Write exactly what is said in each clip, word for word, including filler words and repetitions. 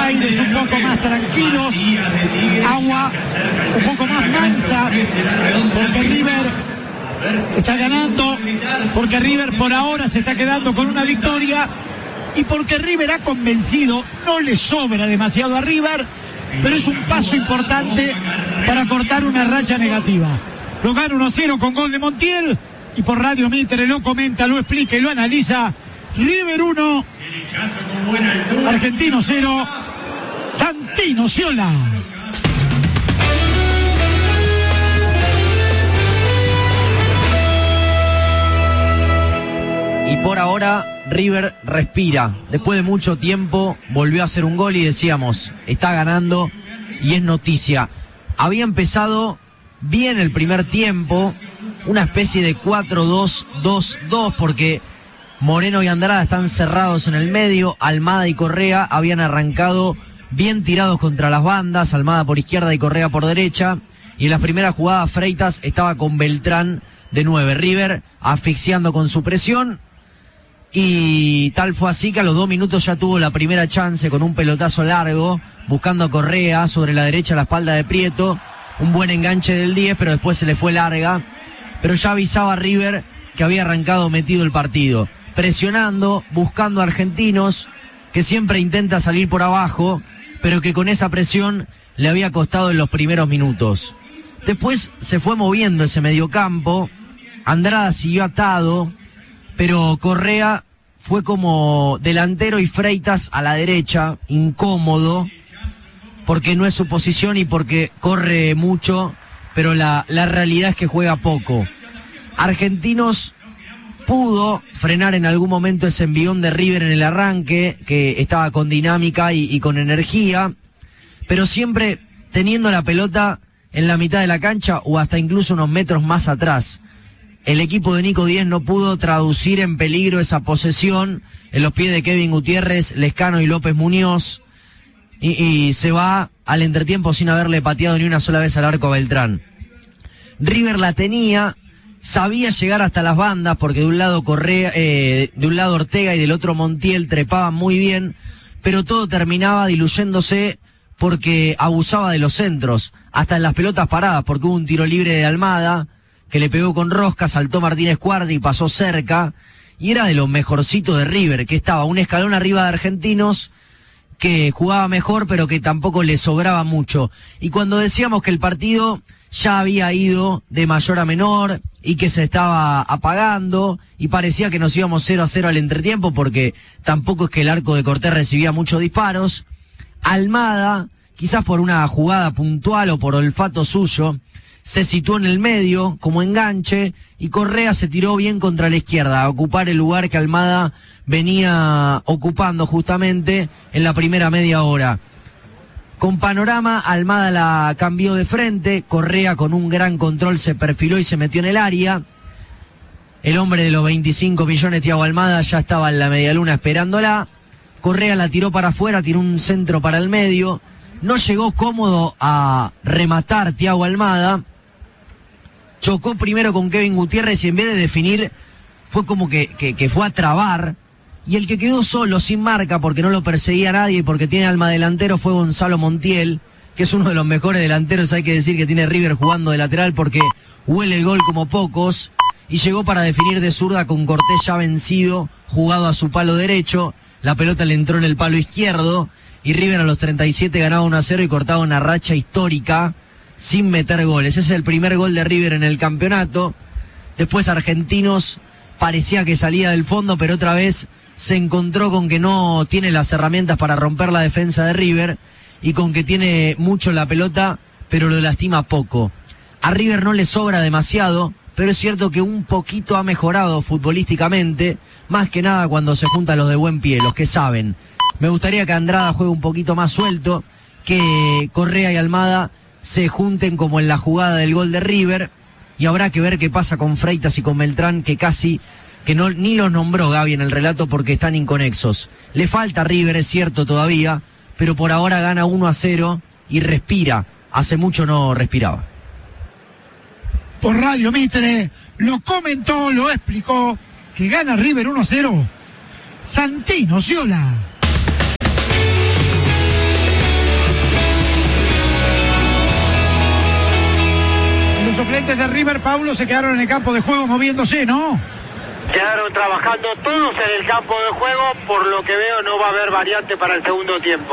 aires un poco más tranquilos, agua un poco más mansa, porque River está ganando, porque River por ahora se está quedando con una victoria y porque River ha convencido, no le sobra demasiado a River, pero es un paso importante para cortar una racha negativa. Lo gana uno cero con gol de Montiel y por Radio Mitre lo comenta, lo explica y lo analiza River uno, Argentino cero, Santino Sciola. Y por ahora River respira. Después de mucho tiempo volvió a hacer un gol y decíamos, está ganando y es noticia. Había empezado bien el primer tiempo, una especie de cuatro dos dos dos, porque Moreno y Andrada están cerrados en el medio, Almada y Correa habían arrancado bien tirados contra las bandas, Almada por izquierda y Correa por derecha, y en las primeras jugadas Freitas estaba con Beltrán de nueve. River asfixiando con su presión, y tal fue así que a los dos minutos ya tuvo la primera chance con un pelotazo largo, buscando a Correa sobre la derecha a la espalda de Prieto, un buen enganche del diez, pero después se le fue larga, pero ya avisaba a River que había arrancado metido el partido, presionando, buscando a Argentinos, que siempre intenta salir por abajo, pero que con esa presión le había costado en los primeros minutos. Después se fue moviendo ese mediocampo, Andrada siguió atado, pero Correa fue como delantero y Freitas a la derecha, incómodo, porque no es su posición y porque corre mucho, pero la, la realidad es que juega poco. Argentinos pudo frenar en algún momento ese envión de River en el arranque, que estaba con dinámica y, y con energía, pero siempre teniendo la pelota en la mitad de la cancha o hasta incluso unos metros más atrás. El equipo de Nico Díez no pudo traducir en peligro esa posesión en los pies de Kevin Gutiérrez, Lescano y López Muñoz, y, y se va al entretiempo sin haberle pateado ni una sola vez al arco a Beltrán. River la tenía, sabía llegar hasta las bandas porque de un lado Correa, eh, de un lado Ortega y del otro Montiel trepaban muy bien, pero todo terminaba diluyéndose porque abusaba de los centros, hasta en las pelotas paradas, porque hubo un tiro libre de Almada que le pegó con rosca, saltó Martínez Cuardi y pasó cerca, y era de los mejorcitos de River, que estaba un escalón arriba de Argentinos, que jugaba mejor, pero que tampoco le sobraba mucho. Y cuando decíamos que el partido ya había ido de mayor a menor, y que se estaba apagando, y parecía que nos íbamos cero a cero al entretiempo, porque tampoco es que el arco de Cortés recibía muchos disparos, Almada, quizás por una jugada puntual o por olfato suyo, se situó en el medio como enganche y Correa se tiró bien contra la izquierda a ocupar el lugar que Almada venía ocupando justamente en la primera media hora. Con panorama, Almada la cambió de frente, Correa con un gran control se perfiló y se metió en el área. El hombre de los veinticinco millones, Thiago Almada, ya estaba en la medialuna esperándola. Correa la tiró para afuera, tiró un centro para el medio. No llegó cómodo a rematar Thiago Almada. Chocó primero con Kevin Gutiérrez y en vez de definir fue como que, que, que fue a trabar. Y el que quedó solo, sin marca, porque no lo perseguía nadie y porque tiene alma delantero, fue Gonzalo Montiel, que es uno de los mejores delanteros, hay que decir, que tiene River jugando de lateral porque huele el gol como pocos. Y llegó para definir de zurda con Cortés ya vencido, jugado a su palo derecho. La pelota le entró en el palo izquierdo y River a los treinta y siete ganaba uno a cero y cortaba una racha histórica sin meter goles. Ese es el primer gol de River en el campeonato. Después Argentinos parecía que salía del fondo, pero otra vez se encontró con que no tiene las herramientas para romper la defensa de River y con que tiene mucho la pelota, pero lo lastima poco. A River no le sobra demasiado, pero es cierto que un poquito ha mejorado futbolísticamente, más que nada cuando se juntan los de buen pie, los que saben. Me gustaría que Andrada juegue un poquito más suelto, que Correa y Almada se junten como en la jugada del gol de River, y habrá que ver qué pasa con Freitas y con Beltrán, que casi, que no ni los nombró Gaby en el relato porque están inconexos. Le falta a River, es cierto todavía, pero por ahora gana uno a cero y respira. Hace mucho no respiraba. Por Radio Mitre lo comentó, lo explicó, que gana River uno a cero, Santino Sciola. River, Paulo, se quedaron en el campo de juego moviéndose, ¿no? Quedaron trabajando todos en el campo de juego, por lo que veo no va a haber variante para el segundo tiempo.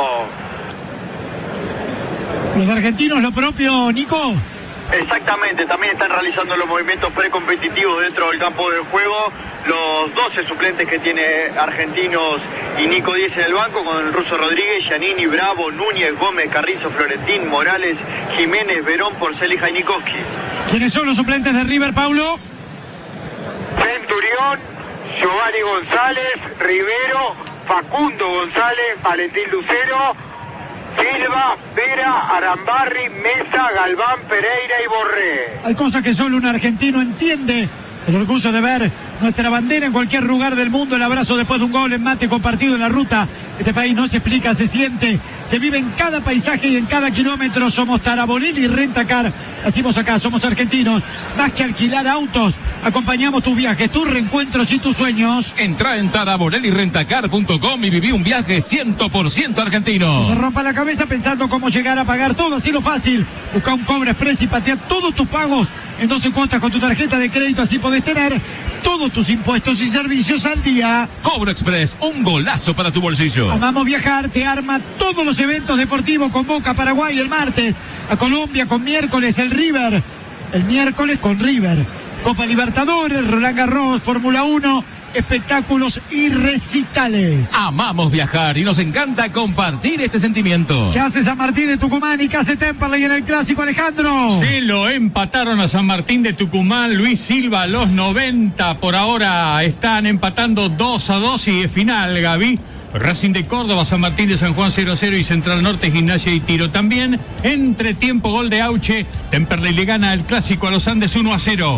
Los argentinos lo propio, Nico. Exactamente, también están realizando los movimientos precompetitivos dentro del campo de juego. Los doce suplentes que tiene Argentinos y Nico Díez en el banco, con el ruso Rodríguez, Giannini, Bravo, Núñez, Gómez, Carrizo, Florentín, Morales, Jiménez, Verón, Porcel y Jainikowski. ¿Quiénes son los suplentes de River, Paulo? Centurión, Giovanni González, Rivero, Facundo González, Valentín Lucero, Silva, Vera, Arambarri, Mesa, Galván, Pereira y Borré. Hay cosas que solo un argentino entiende. El orgullo de ver nuestra bandera en cualquier lugar del mundo, el abrazo después de un gol en mate compartido en la ruta. Este país no se explica, se siente, se vive en cada paisaje y en cada kilómetro. Somos Taraborelli y Rentacar. Decimos acá, somos argentinos. Más que alquilar autos, acompañamos tus viajes, tus reencuentros y tus sueños. Entra en taraborelli rentacar punto com y viví un viaje cien por ciento argentino. No te rompa la cabeza pensando cómo llegar a pagar todo así lo fácil. Busca un Cobra Express y patea todos tus pagos en doce cuotas con tu tarjeta de crédito, así podés tener todos tus impuestos y servicios al día. Cobra Express, un golazo para tu bolsillo. Amamos viajar, te arma todos los eventos deportivos. Convoca a Paraguay el martes, a Colombia con miércoles el River, el miércoles con River, Copa Libertadores, Roland Garros, Fórmula uno, espectáculos y recitales. Amamos viajar y nos encanta compartir este sentimiento. ¿Qué hace San Martín de Tucumán y qué hace Temperley en el Clásico, Alejandro? Se lo empataron a San Martín de Tucumán. Luis Silva a los noventa. Por ahora están empatando dos a dos y es final, Gaby. Racing de Córdoba, San Martín de San Juan cero a cero y Central Norte, Gimnasia y Tiro. También entre tiempo, gol de Auche. Temperley le gana el Clásico a los Andes uno a cero.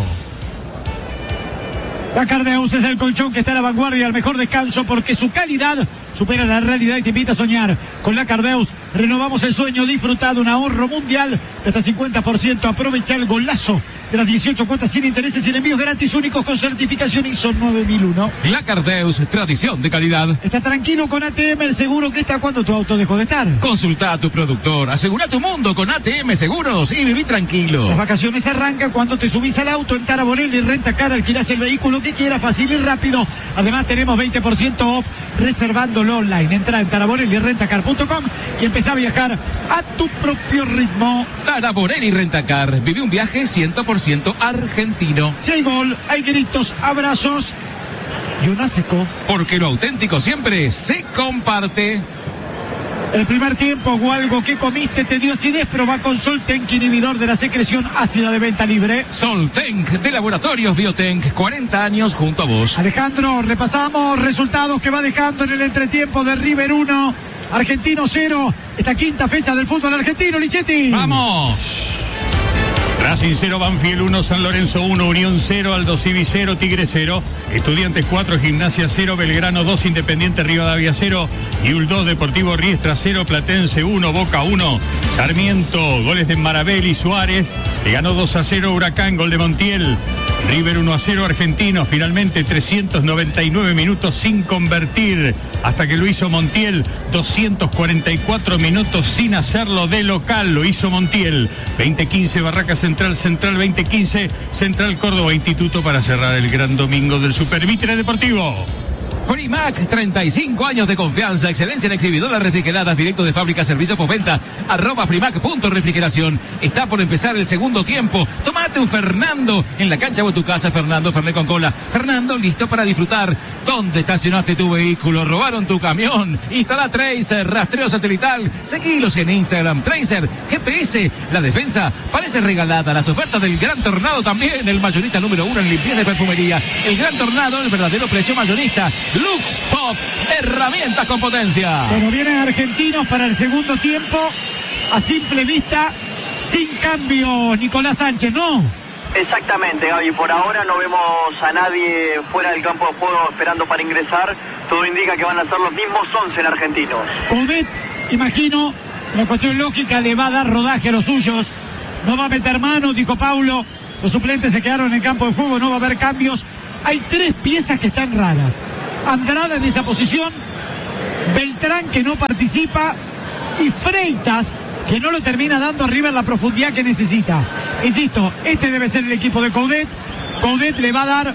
La Cardeus es el colchón que está a la vanguardia, al mejor descanso, porque su calidad supera la realidad y te invita a soñar. Con la Cardeus renovamos el sueño, disfruta de un ahorro mundial de hasta cincuenta por ciento. Aprovecha el golazo de las dieciocho cuotas sin intereses y envíos gratis únicos con certificación I S O nueve mil uno. La Cardeus, tradición de calidad. Está tranquilo con A T M, el seguro que está cuando tu auto dejó de estar. Consulta a tu productor, asegura tu mundo con A T M Seguros y viví tranquilo. Las vacaciones arrancan cuando te subís al auto en Taraborelli y Rentacar, alquilás el vehículo que quieras, fácil y rápido. Además tenemos veinte por ciento off reservándolo online. Entra en taraborelli y rentacar punto com y empezá a viajar a tu propio ritmo. Taraborelli Rentacar, viví un viaje cien por ciento argentino. Si hay gol, hay gritos, abrazos y una seco. Porque lo auténtico siempre se comparte. El primer tiempo o algo que comiste te dio acidez, probá con Soltenk, inhibidor de la secreción ácida, de venta libre. Soltenk de Laboratorios Biotenk, cuarenta años junto a vos. Alejandro, repasamos resultados que va dejando en el entretiempo de River uno, Argentino cero, esta quinta fecha del fútbol argentino, Lichetti. ¡Vamos! Racing cero, Banfield uno, San Lorenzo uno, Unión cero, Aldo Civi cero, Tigre cero, Estudiantes cuatro, Gimnasia cero, Belgrano dos, Independiente Rivadavia cero, Newell's dos, Deportivo Riestra cero, Platense uno, Boca uno, Sarmiento, goles de Marabel y Suárez, le ganó dos a cero Huracán, gol de Montiel. River uno a cero, Argentino, finalmente trescientos noventa y nueve minutos sin convertir, hasta que lo hizo Montiel, doscientos cuarenta y cuatro minutos sin hacerlo de local, lo hizo Montiel. veinte quince Barraca Central, Central veinte quince, Central Córdoba Instituto, para cerrar el gran domingo del Supervitre Deportivo. Frimac, treinta y cinco años de confianza, excelencia en exhibidoras refrigeradas, directo de fábrica, servicio postventa, arroba frimac punto refrigeración. Está por empezar el segundo tiempo. Tomate un Fernando en la cancha o en tu casa. Fernando, Fernet con cola. Fernando, listo para disfrutar. ¿Dónde estacionaste tu vehículo? ¿Robaron tu camión? Instala Tracer, rastreo satelital. Seguilos en Instagram. Tracer, G P S. La defensa parece regalada. Las ofertas del Gran Tornado también. El mayorista número uno en limpieza y perfumería. El Gran Tornado, el verdadero precio mayorista. Lux Pop, herramientas con potencia. Bueno, vienen argentinos para el segundo tiempo. A simple vista, sin cambio, Nicolás Sánchez, ¿no? Exactamente, Gaby. Por ahora no vemos a nadie fuera del campo de juego esperando para ingresar. Todo indica que van a ser los mismos once en Argentinos. Coudet, imagino, una cuestión lógica, le va a dar rodaje a los suyos. No va a meter mano, dijo Paulo. Los suplentes se quedaron en el campo de juego, no va a haber cambios. Hay tres piezas que están raras. Andrada en esa posición, Beltrán que no participa y Freitas que no lo termina dando a River la profundidad que necesita. Insisto, este debe ser el equipo de Coudet. Coudet le va a dar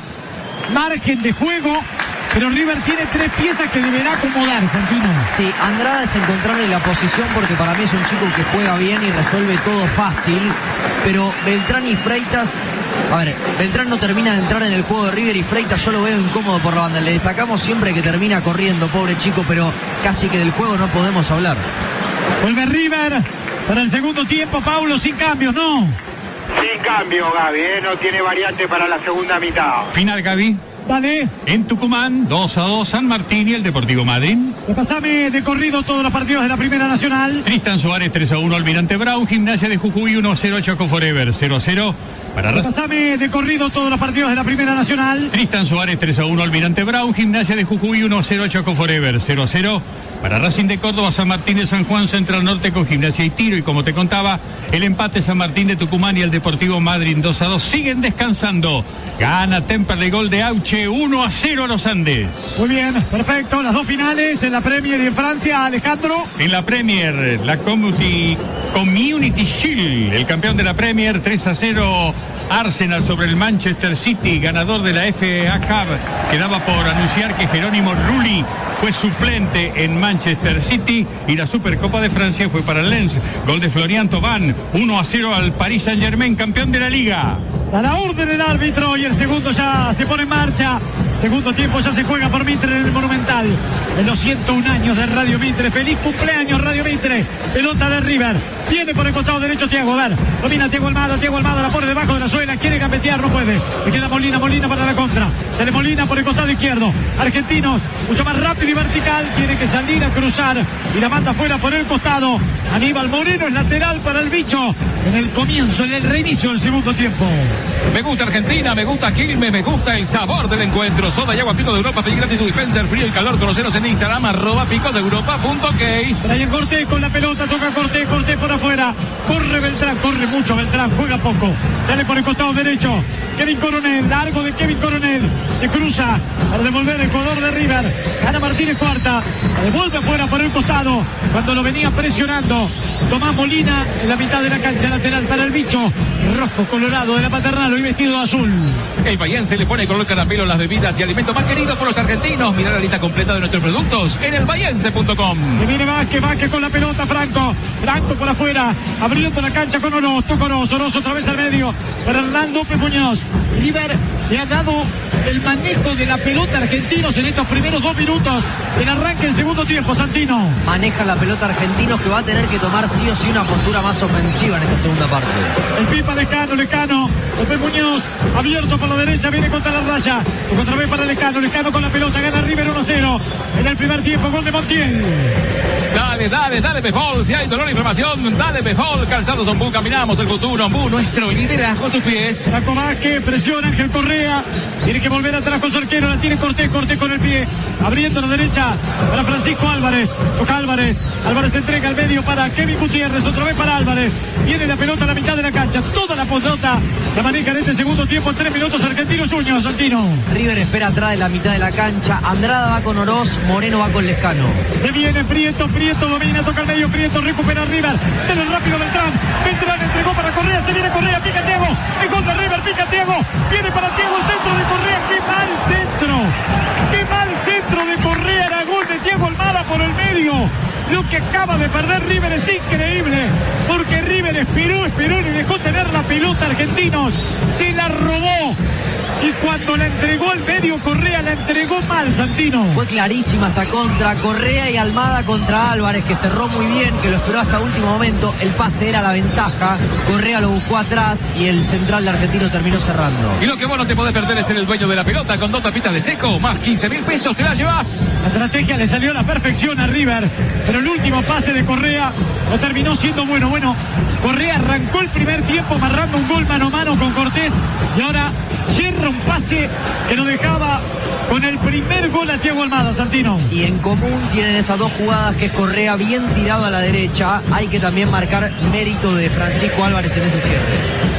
margen de juego, pero River tiene tres piezas que deberá acomodar, Santino. Sí, Andrada es encontrarle la posición porque para mí es un chico que juega bien y resuelve todo fácil, pero Beltrán y Freitas, a ver, Beltrán no termina de entrar en el juego de River y Freitas yo lo veo incómodo por la banda. Le destacamos siempre que termina corriendo, pobre chico, pero casi que del juego no podemos hablar. Vuelve River para el segundo tiempo, Paulo, sin cambios, ¿no? Sin cambio, Gaby, ¿eh? No tiene variante para la segunda mitad. Final, Gaby. Dale. En Tucumán, dos a dos, San Martín y el Deportivo Madrid. Repasame de corrido todos los partidos de la Primera Nacional. Tristan Suárez tres a uno, Almirante Brown. Gimnasia de Jujuy uno a cero, Chaco Forever cero a cero. Para Repasame de corrido todos los partidos de la Primera Nacional. Tristan Suárez tres a uno, Almirante Brown. Gimnasia de Jujuy uno a cero, Chaco Forever cero a cero. Para Racing de Córdoba, San Martín de San Juan, Central Norte con Gimnasia y Tiro. Y como te contaba, el empate San Martín de Tucumán y el Deportivo Madrid dos a dos. Siguen descansando. Gana Temperley, gol de Auche, uno a cero a los Andes. Muy bien, perfecto. Las dos finales en la Premier y en Francia, Alejandro. En la Premier, la Community, Community Shield, el campeón de la Premier, tres a cero. Arsenal sobre el Manchester City, ganador de la F A Cup. Quedaba por anunciar que Jerónimo Rulli fue suplente en Manchester City y la Supercopa de Francia fue para el Lens. Gol de Florian Thauvin, uno a cero al Paris Saint-Germain, campeón de la Liga. A la orden del árbitro y el segundo ya se pone en marcha. Segundo tiempo ya se juega por Mitre en el Monumental. En los ciento un años de Radio Mitre. Feliz cumpleaños Radio Mitre. Pelota de River. Viene por el costado derecho Thiago. A ver, domina Thiago Almada. Thiago Almada la pone debajo de la suela. Quiere gambetear, no puede. Le queda Molina, Molina para la contra. Se le Molina por el costado izquierdo. Argentinos, mucho más rápido y vertical. Tiene que salir a cruzar y la manda fuera por el costado. Aníbal Moreno es lateral para el bicho. En el comienzo, en el reinicio del segundo tiempo. Me gusta Argentina, me gusta Quilmes, me gusta el sabor del encuentro. Soda y agua Pico de Europa, pedí gratis tu dispenser, frío y calor. Conoceros en Instagram, arroba pico de europa punto ok. Brian Cortés con la pelota, toca Cortés, Cortés por afuera. Corre Beltrán, corre mucho Beltrán, juega poco. Sale por el costado derecho. Kevin Coronel, largo de Kevin Coronel. Se cruza para devolver el jugador de River. Gana Martínez Cuarta, la devuelve afuera por el costado. Cuando lo venía presionando Tomás Molina en la mitad de la cancha lateral para el bicho. Rojo colorado de la Paternal, hoy vestido de azul. El Bahiense le pone color caramelo a las bebidas y alimentos más queridos por los argentinos. Mirá la lista completa de nuestros productos en el bahiense punto com. Se viene Vázquez, Vázquez con la pelota, Franco. Franco por afuera, abriendo la cancha con Oroz. Toca Oroz, Oroz otra vez al medio para Hernán López Muñoz. River le ha dado el manejo de la pelota a Argentinos en estos primeros dos minutos. El arranque en segundo tiempo, Santino. Maneja la pelota Argentinos, que va a tener que tomar sí o sí una postura más ofensiva en esta segunda parte. El Pipa Lescano, Lescano, López Muñoz, abierto por la derecha, viene contra la raya. Otra vez para Lescano, Lescano con la pelota, gana River uno a cero. En el primer tiempo, gol de Montiel. Dale, dale, dale, Pefol. Si hay dolor e inflamación, dale, Pefol. Calzados Ombú, caminamos el futuro. Ombú, nuestro liderazgo a tus pies. Franco Vázquez, presiona Ángel Correa. Tiene que volver atrás con su arquero. La tiene Cortés, Cortés con el pie. Abriendo la derecha para Francisco Álvarez. Toca Álvarez. Álvarez entrega al medio para Kevin Gutiérrez. Otra vez para Álvarez. Viene la pelota a la mitad de la cancha. Toda la pelota la maneja en este segundo tiempo. En tres minutos Argentinos Uños, Santino. River espera atrás de la mitad de la cancha. Andrada va con Oroz, Moreno va con Lescano. Se viene Prieto, Prieto domina, toca al medio, Prieto recupera River. Sale rápido Beltrán. Beltrán entregó para Correa. Se viene Correa, pica Thiago. El gol de River, pica Thiago. Viene para Thiago el centro de Correa. ¡Qué mal centro! ¡Qué mal centro de Correa! Era gol de Thiago Almada por el medio. Lo que acaba de perder River es increíble, porque River esperó, esperó y dejó tener la pelota. Argentinos se la robó. Y cuando la entregó el medio, Correa la entregó mal, Santino. Fue clarísima hasta contra Correa y Almada contra Álvarez, que cerró muy bien, que lo esperó hasta último momento. El pase era la ventaja. Correa lo buscó atrás y el central de Argentino terminó cerrando. Y lo que vos no te podés perder es ser el dueño de la pelota. Con dos tapitas de seco, más quince mil pesos, te la llevas. La estrategia le salió a la perfección a River, pero el último pase de Correa lo terminó siendo bueno. Bueno, Correa arrancó el primer tiempo amarrando un gol mano a mano con Cortés y ahora cierra un pase que lo dejaba con el primer gol a Thiago Almada, Santino. Y en común tienen esas dos jugadas, que es Correa bien tirado a la derecha. Hay que también marcar mérito de Francisco Álvarez en ese cierre.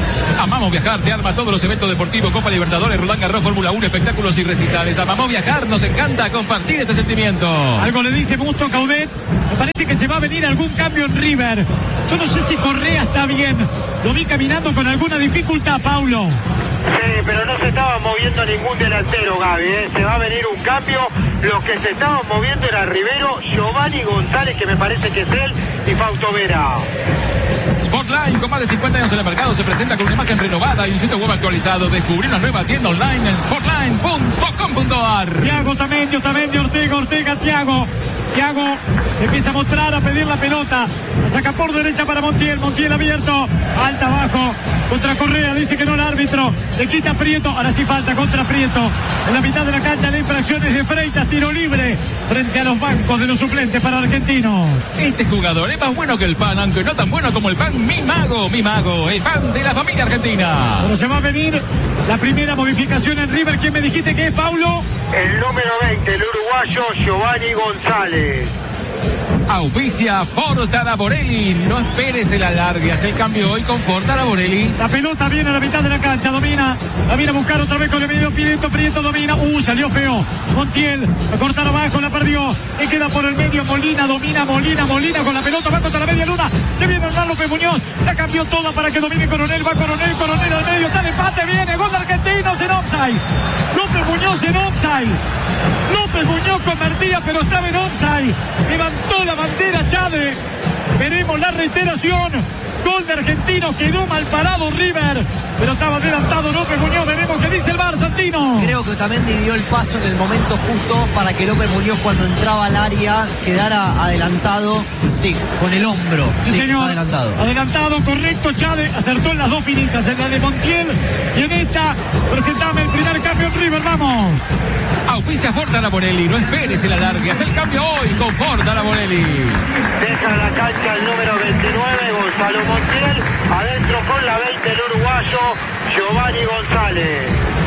Amamos Viajar te arma todos los eventos deportivos, Copa Libertadores, Roland Garros, Fórmula uno, espectáculos y recitales. Amamos Viajar, nos encanta compartir este sentimiento. Algo le dice Musto a Caudet. Me parece que se va a venir algún cambio en River. Yo no sé si Correa está bien. Lo vi caminando con alguna dificultad, Paulo. Sí, pero no se estaba moviendo ningún delantero, Gaby, ¿eh? Se va a venir un cambio. Los que se estaban moviendo era Rivero, Giovanni González, que me parece que es él, y Fausto Vera. Sportline, con más de cincuenta años en el mercado, se presenta con una imagen renovada y un sitio web actualizado. Descubrí una nueva tienda online en sportline punto com punto a r. Thiago Tamendi, Tamendi, Ortega, Ortega, Thiago. Thiago se empieza a mostrar, a pedir la pelota. La saca por derecha para Montiel. Montiel abierto. Alta abajo. Contra Correa. Dice que no el árbitro. Le quita Prieto. Ahora sí falta contra Prieto. En la mitad de la cancha la infracción es de Freitas. Tiro libre frente a los bancos de los suplentes para Argentinos. Este jugador es más bueno que el pan, aunque no tan bueno como el pan. Mi mago, mi mago. El pan de la familia argentina. Pero se va a venir la primera modificación en River. ¿Quién me dijiste que es, Paulo? El número veinte, el uruguayo Giovanni González. Auspicia Ford Araborelli. No esperes el alargue. Hace el cambio hoy con Ford Araborelli. La pelota viene a la mitad de la cancha. Domina. La viene a buscar otra vez con el medio. Prieto, Prieto domina. Uh, salió feo. Montiel a cortar abajo. La perdió. Le queda por el medio. Molina domina. Molina, Molina con la pelota. Va contra la media luna. Se viene Hernán López Muñoz. La cambió toda para que domine Coronel. Va Coronel. Coronel al medio. Está el empate. Viene. Gol de Argentinos en offside. López Muñoz en offside. López Muñoz convertía, pero estaba en offside. Levantó la bandera Chade. Veremos la reiteración. Gol de Argentinos. Quedó mal parado River, pero estaba adelantado López Muñoz. Veremos qué dice el V A R, Santino. Creo que Otamendi dio el paso en el momento justo para que López Muñoz, cuando entraba al área, quedara adelantado. Sí, con el hombro. Sí, sí, señor. Adelantado. Adelantado, correcto. Chade acertó en las dos finitas, en la de Montiel y en esta. Presentame el primer cambio en River. Vamos. Auspicia Ford Araborelli. No esperes el alargue. Haz el cambio hoy con Ford Araborelli. Deja la cancha el número veintinueve, Gonzalo Montiel. Adentro con la veinte, el uruguayo Giovanni González.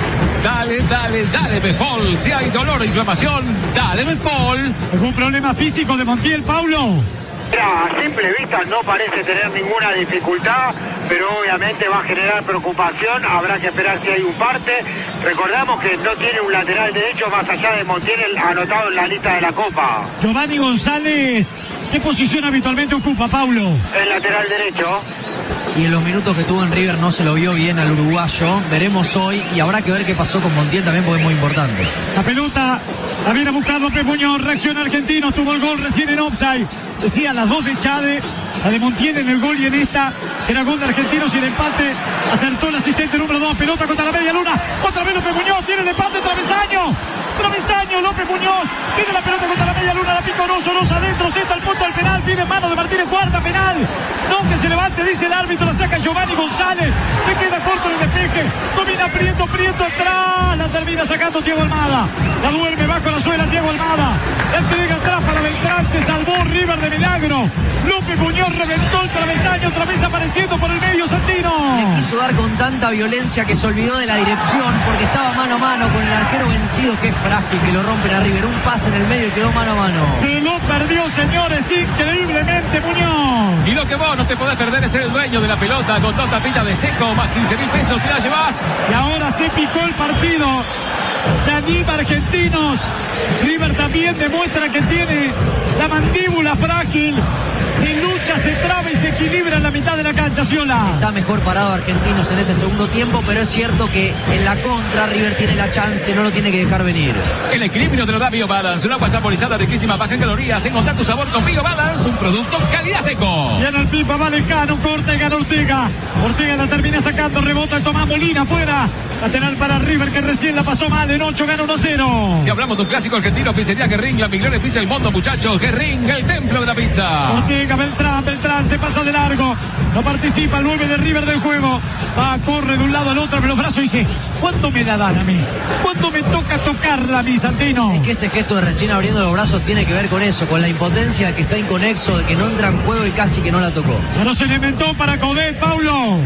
Dale, dale, dale, Befol. Si hay dolor o inflamación, dale, Befol. ¿Algún problema físico de Montiel, Paulo? Mira, a simple vista no parece tener ninguna dificultad, pero obviamente va a generar preocupación. Habrá que esperar si hay un parte. Recordamos que no tiene un lateral derecho más allá de Montiel anotado en la lista de la Copa. Giovanni González, ¿qué posición habitualmente ocupa, Paulo? El lateral derecho. Y en los minutos que tuvo en River no se lo vio bien al uruguayo. Veremos hoy y habrá que ver qué pasó con Montiel también, porque es muy importante. La pelota la viene a buscar López Muñoz. Reacciona Argentinos. Tuvo el gol recién en offside. Decía las dos de Chade, la de Montiel en el gol y en esta era gol de Argentinos y el empate. Acertó el asistente número dos. Pelota contra la media luna. Otra vez López Muñoz. Tiene el empate. Travesaño. Travesaño. López Muñoz. Pide la pelota contra la media luna. La pica Orozo. Orozo adentro. Senta el punto del penal. Pide mano de Martínez. Cuarta penal. No, que se levante, dice el árbitro. La saca Giovanni González. Se queda corto en el despeje. Domina Prieto. Prieto atrás. La termina sacando Thiago Almada. La duerme bajo la suela Thiago Almada. La entrega atrás para Beltrán. Se salvó River de milagro. López Muñoz reventó el travesaño. Otra vez apareciendo por el medio, Santino. Le quiso dar con tanta violencia que se olvidó de la dirección porque estaba mano a mano con el arquero vencido, que es frágil, que lo rompen a River. Un pase en el medio y quedó mano a mano. Se lo perdió, señores, increíblemente Muñoz. Y lo que vos no te podés perder es ser el dueño de la pelota con dos tapitas de seco más quince mil pesos. Te la llevas. Y ahora se picó el partido. Se anima Argentinos. River también demuestra que tiene la mandíbula frágil. Se lucha, se traba y se equilibra en la mitad de la cancha, Ciola. Está mejor parado Argentinos en este segundo tiempo, pero es cierto que en la contra River tiene la chance, no lo tiene que dejar venir. El equilibrio te lo da BioBalance, una agua saborizada riquísima, baja en calorías. Encontrar tu sabor con BioBalance, un producto calidad seco. Viene el pipa Valescano, corta y gana Ortega. Ortega la termina sacando, rebota el Tomás Molina afuera. Lateral para River, que recién la pasó mal, en ocho gana uno a cero. Si hablamos de un clásico argentino, pizzería Guerrín, la Migliore Pizza del mundo, muchachos. Guerrín, el templo de la pizza. Ortega, Beltrán, Beltrán se pasa de largo. No participa el nueve de River del juego. Va, corre de un lado al otro, pero los brazos dice: ¿cuándo me la dan a mí? ¿Cuándo me toca tocarla a mí, Santino? Es que ese gesto de recién abriendo los brazos tiene que ver con eso, con la impotencia de que está inconexo, de que no entra en juego y casi que no la tocó. Pero se le inventó para Caudet, Paulo.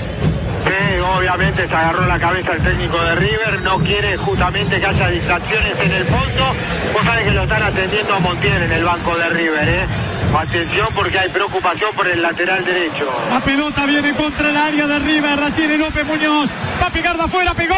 Sí, obviamente se agarró la cabeza el técnico de River, no quiere justamente que haya distracciones en el fondo. Vos sabés que lo están atendiendo a Montiel en el banco de River, ¿eh? Atención porque hay preocupación por el lateral derecho. La pelota viene contra el área de River, la tiene López Muñoz, va a pegar de afuera, pegó.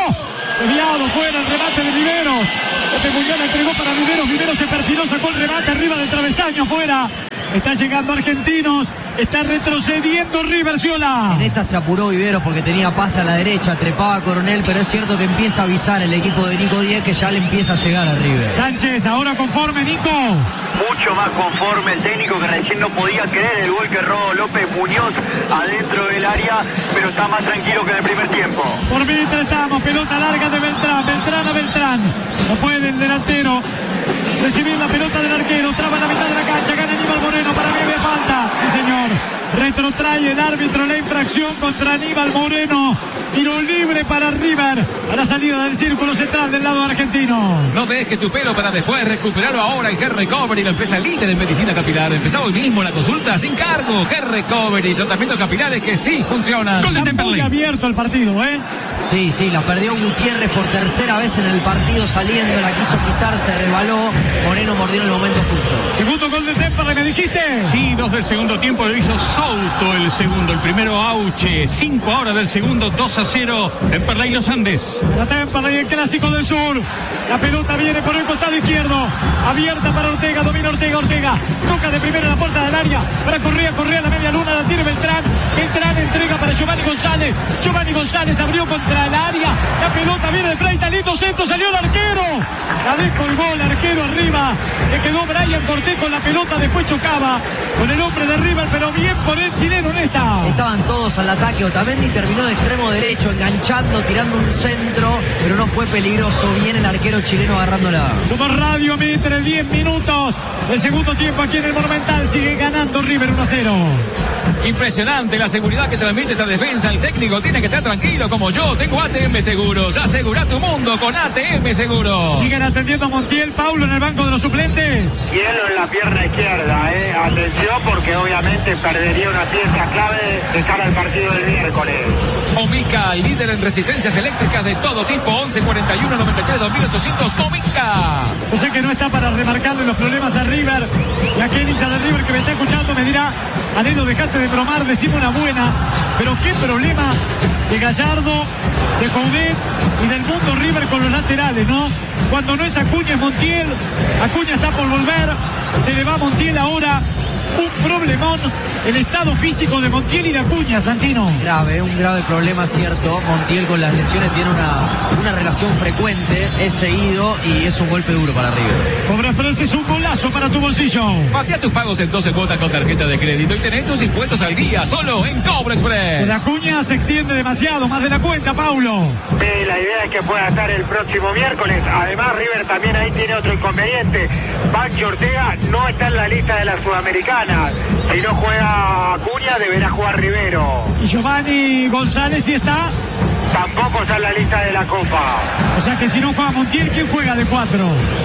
Desviado fuera el remate de Riveros. López Muñoz la entregó para Riveros, Riveros se perfiló, sacó el remate arriba del travesaño, fuera. Está llegando Argentinos, está retrocediendo River, Ciola. En esta se apuró Viveros porque tenía pase a la derecha, trepaba a Coronel, pero es cierto que empieza a avisar el equipo de Nico Díez que ya le empieza a llegar a River. Sánchez, ahora conforme, Nico. Mucho más conforme el técnico, que recién no podía creer el gol que robó López Muñoz adentro del área, pero está más tranquilo que en el primer tiempo. Por mientras estamos, pelota larga de Beltrán, Beltrán a Beltrán. No puede el delantero recibir la pelota del arquero, traba en la mitad de la cancha, gana Aníbal Moreno, para mí me falta. Sí, señor. Retrotrae el árbitro la infracción contra Aníbal Moreno. Tiro libre para River a la salida del círculo central del lado argentino. No dejes tu pelo para después recuperarlo ahora en Hair Recovery, la empresa líder en medicina capilar. Empezá hoy mismo la consulta sin cargo. Hair Recovery, tratamientos capilares que sí funcionan. Está muy abierto el partido, ¿eh? Sí, sí, la perdió Gutiérrez por tercera vez en el partido saliendo, la quiso pisar, se resbaló. Moreno mordió en el momento justo. Segundo gol de Temperley, ¿me dijiste? Sí, dos del segundo tiempo, lo hizo Souto el segundo. El primero Auche, cinco ahora del segundo, dos a cero. Temperley Los Andes. La Temperley, el clásico del sur. La pelota viene por el costado izquierdo. Abierta para Ortega, domina Ortega, Ortega. Toca de primera la puerta del área. Para Correa, Correa a la media luna, la tiene Beltrán. Beltrán entrega para Giovanni González. Giovanni González abrió contra el área. La pelota viene de Freitas, lindo centro, salió el arquero. La descolgó el arquero arriba. Se quedó Brian Cortés con la pelota, después chocaba con el hombre de River, pero bien por el chileno en esta. Estaban todos al ataque. Otamendi terminó de extremo derecho, enganchando, tirando un centro, pero no fue peligroso. Bien el arquero chileno agarrándola. Somos Radio Mitre, diez minutos. El segundo tiempo aquí en el Monumental, sigue ganando River uno a cero. Impresionante la seguridad que transmite esa defensa. El técnico tiene que estar tranquilo como yo. Tengo A T M Seguros. Asegura tu mundo con A T M Seguros. Siguen atendiendo a Montiel, Paulo en el banco de los suplentes. Hielo en la pierna izquierda, eh. Atención porque obviamente perdería una pieza clave de cara al partido del miércoles. Omica, líder en resistencias eléctricas de todo tipo. once cuarenta y uno noventa y tres dos mil ochocientos. Omica. Yo sé que no está para remarcarle los problemas a River. Y aquel hincha de River que me está escuchando me dirá: Anelo, dejate de bromar, decime una buena. Pero qué problema de Gallardo, de Coudet y del mundo River con los laterales, ¿no? Cuando no es Acuña, es Montiel. Acuña está por volver. Se le va a Montiel ahora. Un problemón el estado físico de Montiel y de Acuña, Santino. Grave, un grave problema, cierto. Montiel con las lesiones tiene una, una relación frecuente, es seguido y es un golpe duro para River. Cobra Francia, es un golazo para tu bolsillo. Patea tus pagos en doce cuotas con tarjeta de crédito y tenés tus impuestos al día solo en Cobra Express. La Acuña se extiende demasiado, más de la cuenta, Paulo. Sí, la idea es que pueda estar el próximo miércoles. Además, River también ahí tiene otro inconveniente. Pancho Ortega no está en la lista de la Sudamericana. Si no juega Acuña, deberá jugar Rivero. Y Giovanni González sí está. Tampoco está en la lista de la Copa. O sea que si no juega Montiel, ¿quién juega de cuatro?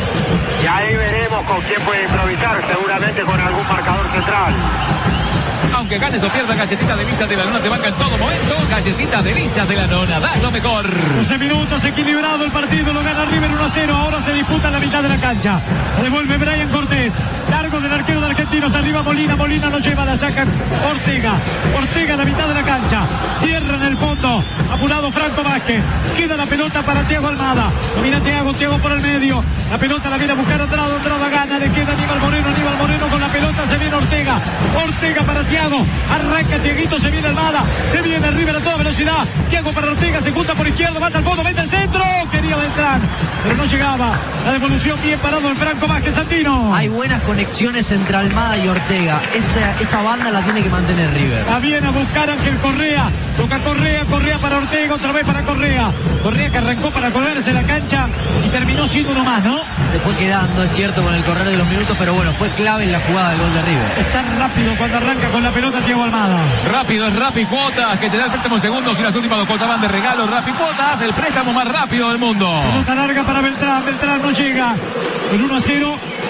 Y ahí veremos con quién puede improvisar, seguramente con algún marcador central. Aunque ganes o pierdas, galletitas delicias de la nona te banca en todo momento. Galletitas delicias de la nona, da lo mejor. doce minutos, equilibrado el partido, lo gana River uno a cero. Ahora se disputa en la mitad de la cancha. Devuelve Brian Cortés. Largo del arquero de Argentinos, arriba Molina. Molina lo lleva, la saca Ortega. Ortega a la mitad de la cancha. Cierra en el fondo. Apurado Franco Vázquez. Queda la pelota para Thiago Almada. Mira Thiago, Thiago por el medio. La pelota la viene a buscar Andrada. Andrada gana. Le queda Aníbal Moreno. Aníbal Moreno con la pelota. Se viene Ortega. Ortega para Thiago. Arranca Thiaguito. Se viene Almada. Se viene River a toda velocidad. Thiago para Ortega. Se junta por izquierda. Mata al fondo. Mete el centro. Quería Beltrán, pero no llegaba. La devolución bien parado el Franco Vázquez, Santino. Hay buenas conexiones entre Almada y Ortega. Esa, esa banda la tiene que mantener River. Va bien a buscar Ángel Correa. Toca Correa, Correa para Ortega, otra vez para Correa. Correa que arrancó para correrse la cancha y terminó siendo uno más, ¿no? Se fue quedando, es cierto, con el correr de los minutos, pero bueno, fue clave en la jugada del gol de River. Es tan rápido cuando arranca con la pelota Thiago Almada. Rápido es Rappi Cuotas, que te da el préstamo en segundos y las últimas dos cuotas van de regalo. Rappi Cuotas, el préstamo más rápido del mundo. Pelota larga para Beltrán, Beltrán no llega. El uno a cero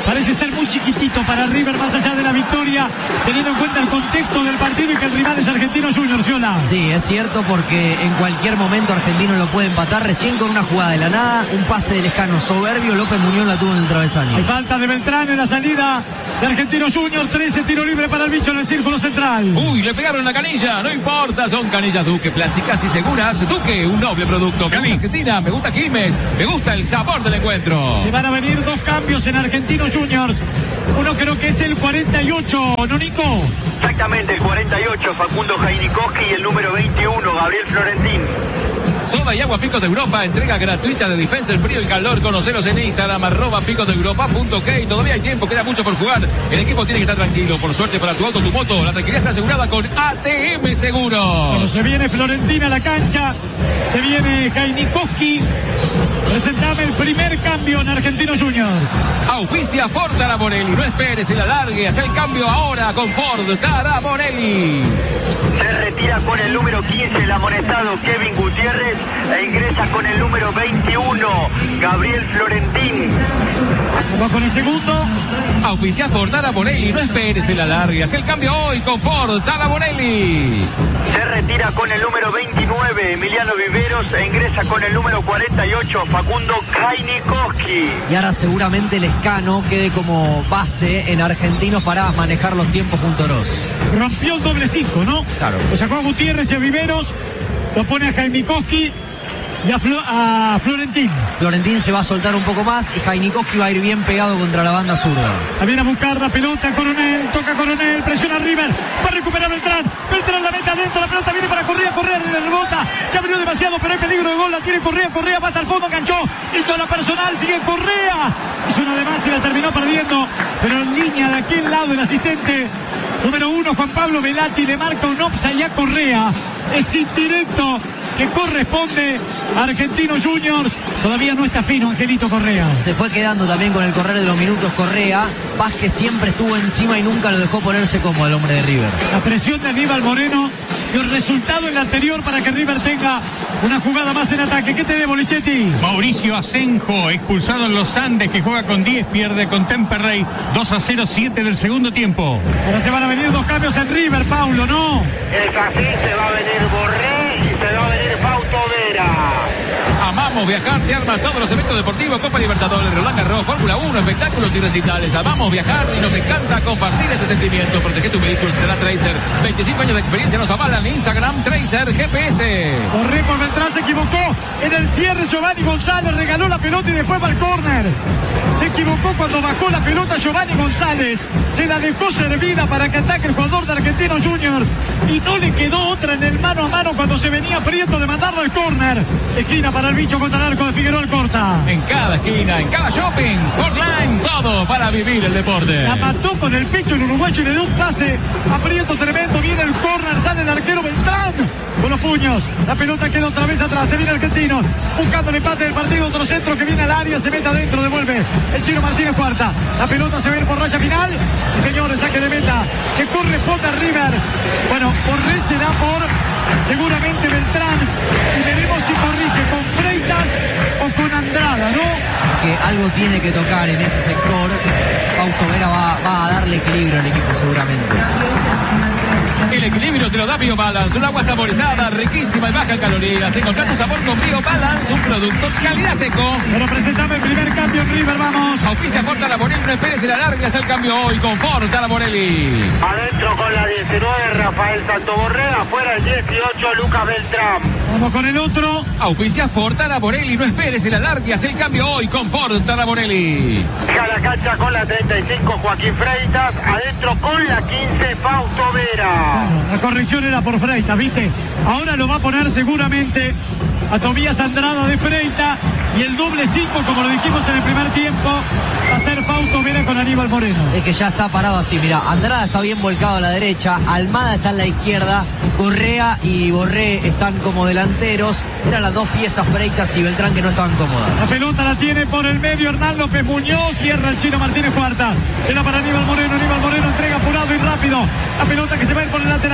parece ser muy chiquitito para River, más allá de la victoria, teniendo en cuenta el contexto del partido y que el rival es Argentino Juniors, Ciola. Sí, es cierto, porque en cualquier momento Argentino lo puede empatar, recién con una jugada de la nada, un pase del Lescano soberbio, López Muñoz la tuvo en el travesaño. Hay falta de Beltrán en la salida de Argentino Juniors, trece tiro libre para el bicho en el círculo central. Uy, le pegaron la canilla, no importa, son canillas Duque, plásticas y seguras. Duque, un noble producto. Me gusta Argentina, me gusta Quilmes, me gusta el sabor del encuentro. Se van a venir dos cambios en Argentino Juniors. Uno creo que es el cuarenta y ocho, ¿no, Nico? Exactamente, el cuarenta y ocho, Facundo Jainikoski, y el número veintiuno, Gabriel Florentín. Soda y agua Picos de Europa, entrega gratuita de dispenser frío y calor. Conoceros en Instagram, arroba picosdeeuropa.ok. Todavía hay tiempo, queda mucho por jugar. El equipo tiene que estar tranquilo. Por suerte para tu auto, tu moto, la tranquilidad está asegurada con A T M Seguros. Bueno, se viene Florentín a la cancha, se viene Jainikoski. Presentame el primer cambio en Argentinos Juniors. Auspicia Ford Taraborelli. No esperes, se la largue. Haz el cambio ahora con Ford Taraborelli. Se retira con el número quince el amonestado Kevin Gutiérrez e ingresa con el número veintiuno Gabriel Florentín. Vamos con el segundo. Auspicia Ford Taraborelli. No esperes, se la largue. Haz el cambio hoy con Ford Taraborelli. Se retira con el número veintinueve Emiliano Viveros e ingresa con el número cuarenta y ocho Facundo Jainikoski. Y ahora seguramente el Lescano quede como base en Argentinos para manejar los tiempos junto a Oroz. Rompió el doble cinco, ¿no? Claro. Lo sacó a Gutiérrez y a Viveros, lo pone a Jainikoski y a, Flo a Florentín. Florentín se va a soltar un poco más y Jainikoski va a ir bien pegado contra la banda zurda. Viene a buscar la pelota, Coronel, toca Coronel, presiona a River, va a recuperar Beltrán, Beltrán la mete adentro, la pelota viene para Correa, Correa le rebota, se abrió demasiado, pero hay peligro de gol, la tiene Correa, Correa va hasta el fondo, enganchó, hizo la personal, sigue Correa, hizo una de más y la terminó perdiendo, pero en línea de aquel lado el asistente número uno, Juan Pablo Velati, le marca un offside a Correa, es indirecto que corresponde a Argentinos Juniors. Todavía no está fino Angelito Correa. Se fue quedando también con el correr de los minutos Correa. Vázquez siempre estuvo encima y nunca lo dejó ponerse como el hombre de River. La presión de Aníbal Moreno y el resultado en la anterior para que River tenga una jugada más en ataque. ¿Qué te debo, Lichetti? Mauricio Asenjo, expulsado en los Andes, que juega con diez, pierde con Temperley. dos a cero, siete del segundo tiempo. Ahora se van a venir dos cambios en River, Paulo, ¿no? Es así, se va a venir Borré y se va a venir Fausto Vera. Amamos viajar, te arma todos los eventos deportivos, Copa Libertadores, Roland Garros, Fórmula uno, espectáculos y recitales. Amamos viajar y nos encanta compartir este sentimiento. Protege tu vehículo, será Tracer. veinticinco años de experiencia nos avalan. Instagram, Tracer G P S. Borré por Beltrán, se equivocó en el cierre. Giovanni González regaló la pelota y después va al córner. Se equivocó cuando bajó la pelota Giovanni González. Se la dejó servida para que ataque el jugador de Argentinos Juniors. Y no le quedó otra en el mano a mano cuando se venía Prieto de mandarlo al córner. Esquina para el bicho contra el arco de Figueroa Corta. En cada esquina, en cada shopping, Sportline, todo para vivir el deporte. La mató con el pecho el uruguayo y le dio un pase a Prieto tremendo. Viene el córner, sale el arquero Beltrán con los puños. La pelota queda otra vez atrás. Se viene Argentinos buscando el empate del partido. Otro centro que viene al área, se mete adentro, devuelve el Chino Martínez Cuarta. La pelota se va a ir por raya final. Y señores, saque de meta que corresponde a River. Bueno, Borré será por seguramente Beltrán. Y veremos si corrige con Freitas o con Andrada, ¿no? Que algo tiene que tocar en ese sector. Fausto Vera va, va a darle equilibrio al equipo seguramente. El equilibrio te lo da BioBalance, un agua saborizada, riquísima y baja en calorías. Encontrá tu sabor con BioBalance, un producto calidad seco. Bueno, presentame el primer cambio en River, vamos. Auspicia Ford Taraborelli, no esperes y la larga, es el cambio hoy con Ford Taraborelli. Adentro con la diecinueve Rafael Santoborré, afuera el dieciocho Lucas Beltrán. Vamos con el otro. Auspicia Ford Taraborelli, no esperes y la larga, es el cambio hoy con Ford Taraborelli. A la cancha con la treinta y cinco Joaquín Freitas, adentro con la quince Fausto Vera. Bueno, la corrección era por Freitas, ¿viste? Ahora lo va a poner seguramente a Tobías Andrada de Freitas y el doble cinco, como lo dijimos en el primer tiempo, va a ser Fausto Vera con Aníbal Moreno. Es que ya está parado así, mira, Andrada está bien volcado a la derecha, Almada está en la izquierda, Correa y Borré están como delanteros, eran las dos piezas Freitas y Beltrán que no estaban cómodas. La pelota la tiene por el medio Hernán López Muñoz, cierra el Chino Martínez Cuarta, era para Aníbal Moreno, Aníbal Moreno entrega apurado y rápido, la pelota que se va a ir por el lateral.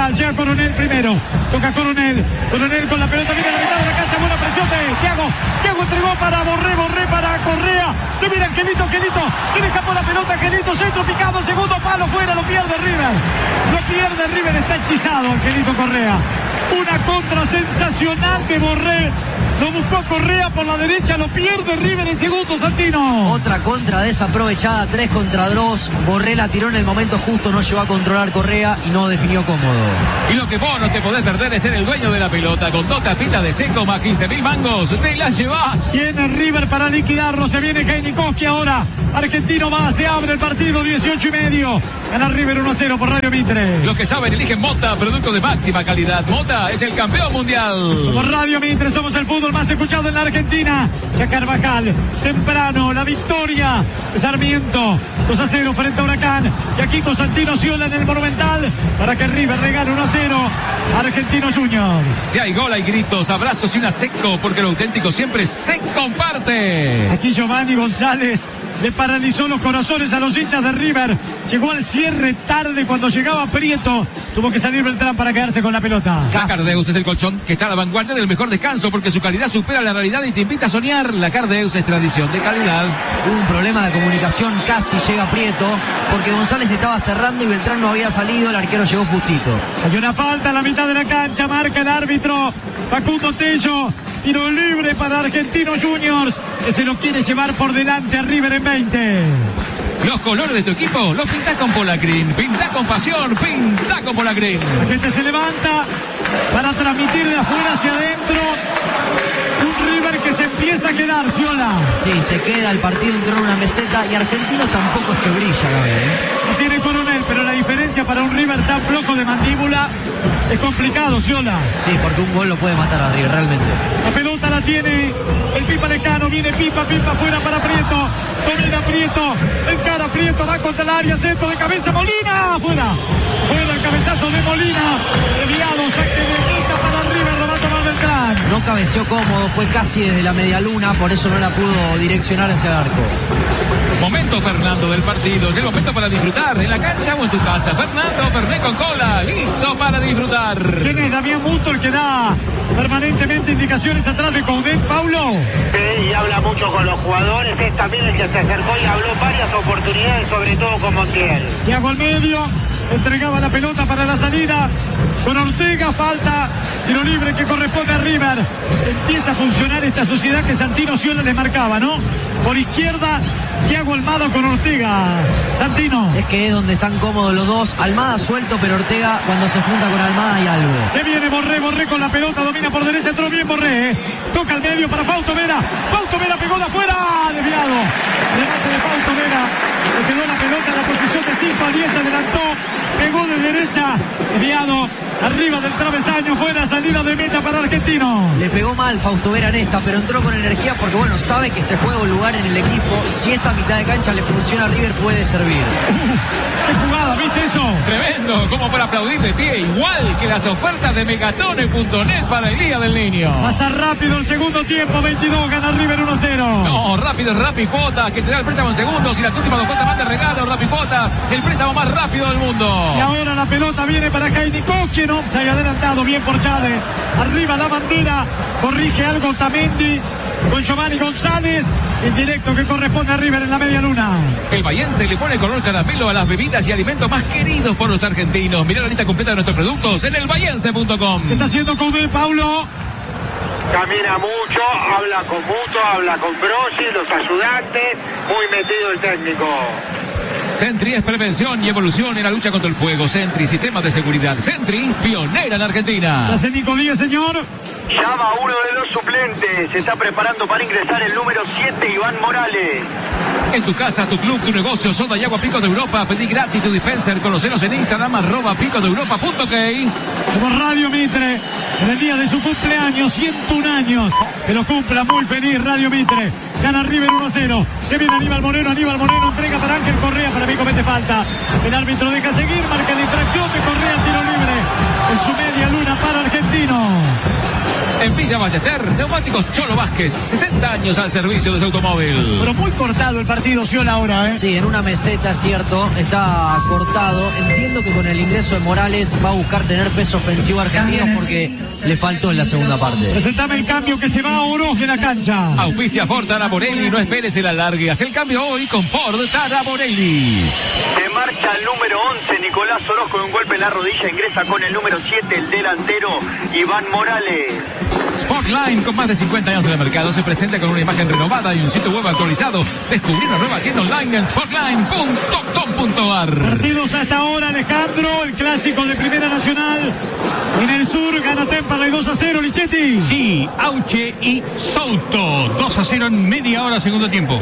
lateral. Llega Coronel primero. Toca Coronel. Coronel con la pelota. Viene a la mitad de la cancha. Buena presión de Thiago. Thiago entregó para Borré. Borré para Correa. Se viene Angelito. Angelito. Se le escapó la pelota. Angelito. Centro picado. Segundo palo fuera. Lo pierde River. Lo pierde River. Está hechizado Angelito Correa. Una contra sensacional de Borré. Lo buscó Correa por la derecha. Lo pierde River en segundo, Santino. Otra contra desaprovechada. tres contra dos. Borré la tiró en el momento justo. No llegó a controlar Correa y no definió cómodo. Y lo que vos no te podés perder es ser el dueño de la pelota. Con dos tapitas de seco más quince mil mangos. Te las llevás. Tiene River para liquidarlo. Se viene Heinikowski ahora. Argentino va. Se abre el partido. dieciocho y medio. Gana River uno a cero por Radio Mitre. Los que saben eligen Mota. Producto de máxima calidad. Mota es el campeón mundial. Por Radio Mitre somos el fútbol más escuchado en la Argentina. Ya Carvajal. Temprano. La victoria. Sarmiento. dos a cero frente a Huracán. Y aquí con Santino Ciola en el Monumental. Para que River regale uno a cero. Argentinos Juniors. Si hay gol, hay gritos, abrazos y una seco. Porque lo auténtico siempre se comparte. Aquí Giovanni González le paralizó los corazones a los hinchas de River. Llegó al cierre tarde cuando llegaba Prieto. Tuvo que salir Beltrán para quedarse con la pelota. La Cardeus es el colchón que está a la vanguardia del mejor descanso porque su calidad supera la realidad y te invita a soñar. La Cardeus es tradición de calidad. Hubo un problema de comunicación, casi llega Prieto, porque González estaba cerrando y Beltrán no había salido, el arquero llegó justito. Hay una falta a la mitad de la cancha, marca el árbitro Facundo Tello. Tiro libre para Argentinos Juniors, que se lo quiere llevar por delante a River en veinte. Los colores de tu equipo los pintás con Polacrin. Pintá con pasión, pintá con Polacrin. La gente se levanta para transmitir de afuera hacia adentro. Un River que se empieza a quedar, Ciola. Sí, se queda, el partido entró en una meseta y Argentinos tampoco es que brilla, Gabriel, ¿eh? No tiene Coronel, pero la diferencia para un River tan flojo de mandíbula es complicado, Ciola. Sí, porque un gol lo puede matar a River, realmente. La pelota la tiene el Pipa Lecano, viene Pipa, Pipa fuera para Prieto, domina Prieto, encara Prieto, va contra el área, centro de cabeza, Molina, fuera, fuera el cabezazo de Molina, desviado, saque de Pica para River, lo va a tomar Beltrán. No cabeció cómodo, fue casi desde la media luna, por eso no la pudo direccionar hacia el arco. Momento, Fernando, del partido. Es el momento para disfrutar en la cancha o en tu casa. Fernando, Fernet con cola, listo para disfrutar. ¿Quién es Damián Musto, el que da permanentemente indicaciones atrás de Coudet, Paulo? Sí, y habla mucho con los jugadores. Es también el que se acercó y habló varias oportunidades, sobre todo con Montiel. Thiago al medio, entregaba la pelota para la salida. Con Ortega, falta, tiro libre que corresponde a River. Empieza a funcionar esta sociedad que Santino Ciola le marcaba, ¿no? Por izquierda, Thiago Almada con Ortega. Santino. Es que es donde están cómodos los dos. Almada suelto, pero Ortega cuando se junta con Almada hay algo. Se viene Borré, Borré con la pelota, domina por derecha, entró bien Borré. ¿eh? Toca al medio para Fausto Vera. Fausto Vera pegó de afuera, desviado. Remate de Fausto Vera. Le quedó la pelota en la posición de cinco a diez, adelantó, pegó de derecha, desviado. Arriba del travesaño, fue la salida de meta para Argentino. Le pegó mal Fausto Vera en esta, pero entró con energía porque, bueno, sabe que se juega un lugar en el equipo. Si esta mitad de cancha le funciona a River, puede servir. Uh, ¡Qué jugada! ¿Viste eso? Tremendo, como para aplaudir de pie. Igual que las ofertas de megatone punto net para el Día del Niño. Pasa rápido el segundo tiempo, veintidós, gana River uno a cero. No, rápido es Rappi Cuotas, que te da el préstamo en segundos y las últimas dos cuotas más de regalo. Rappi Cuotas, el préstamo más rápido del mundo. Y ahora la pelota viene para Heinikowski, no se haya adelantado bien por Chade. Arriba la bandera, corrige algo Tamendi con Giovanni González. En directo que corresponde a River en la media luna. El bahiense le pone color caramelo a las bebidas y alimentos más queridos por los argentinos. Mirá la lista completa de nuestros productos en el bahiense punto com. ¿Qué está haciendo Coudet, Paulo? Camina mucho, habla con Muto, habla con Brosi, los ayudantes, muy metido el técnico. Sentry es prevención y evolución en la lucha contra el fuego. Sentry, sistemas de seguridad. Sentry, pionera en Argentina. Hace Nico Díaz, señor. Llama a uno de los suplentes. Se está preparando para ingresar el número siete, Iván Morales. En tu casa, tu club, tu negocio, soda y agua Pico de Europa. Pedí gratis tu dispenser. Conocenos en Instagram, arroba pico de europa punto ok. Como Radio Mitre, en el día de su cumpleaños, ciento uno años. Que lo cumpla muy feliz Radio Mitre. Gana River uno a cero. Se viene Aníbal Moreno. Aníbal Moreno entrega para Ángel Correa. Para mí comete falta. El árbitro deja seguir. Marca la infracción de Correa. Tiro libre. En su media luna para Argentino. En Villa Ballester, Neumáticos Cholo Vázquez, sesenta años al servicio de su automóvil. Pero muy cortado el partido, Ciola, ahora, ¿eh? Sí, en una meseta, cierto, está cortado. Entiendo creo que con el ingreso de Morales va a buscar tener peso ofensivo argentino porque le faltó en la segunda parte. Presentame el cambio que se va a Oroz de la cancha. Auspicia Ford Taraborelli, no esperes el alargue. Haz el cambio hoy con Ford Taraborelli. De marcha el número once, Nicolás Oroz con un golpe en la rodilla, ingresa con el número siete, el delantero Iván Morales. Sportline, con más de cincuenta años en el mercado, se presenta con una imagen renovada y un sitio web actualizado. Descubrí una nueva tienda online en sportline punto com punto ar. Partidos hasta ahora, Alejandro, el clásico de Primera Nacional. En el sur gana Temperley dos a cero, Lichetti. Sí, Auche y Souto. dos a cero en media hora, segundo tiempo.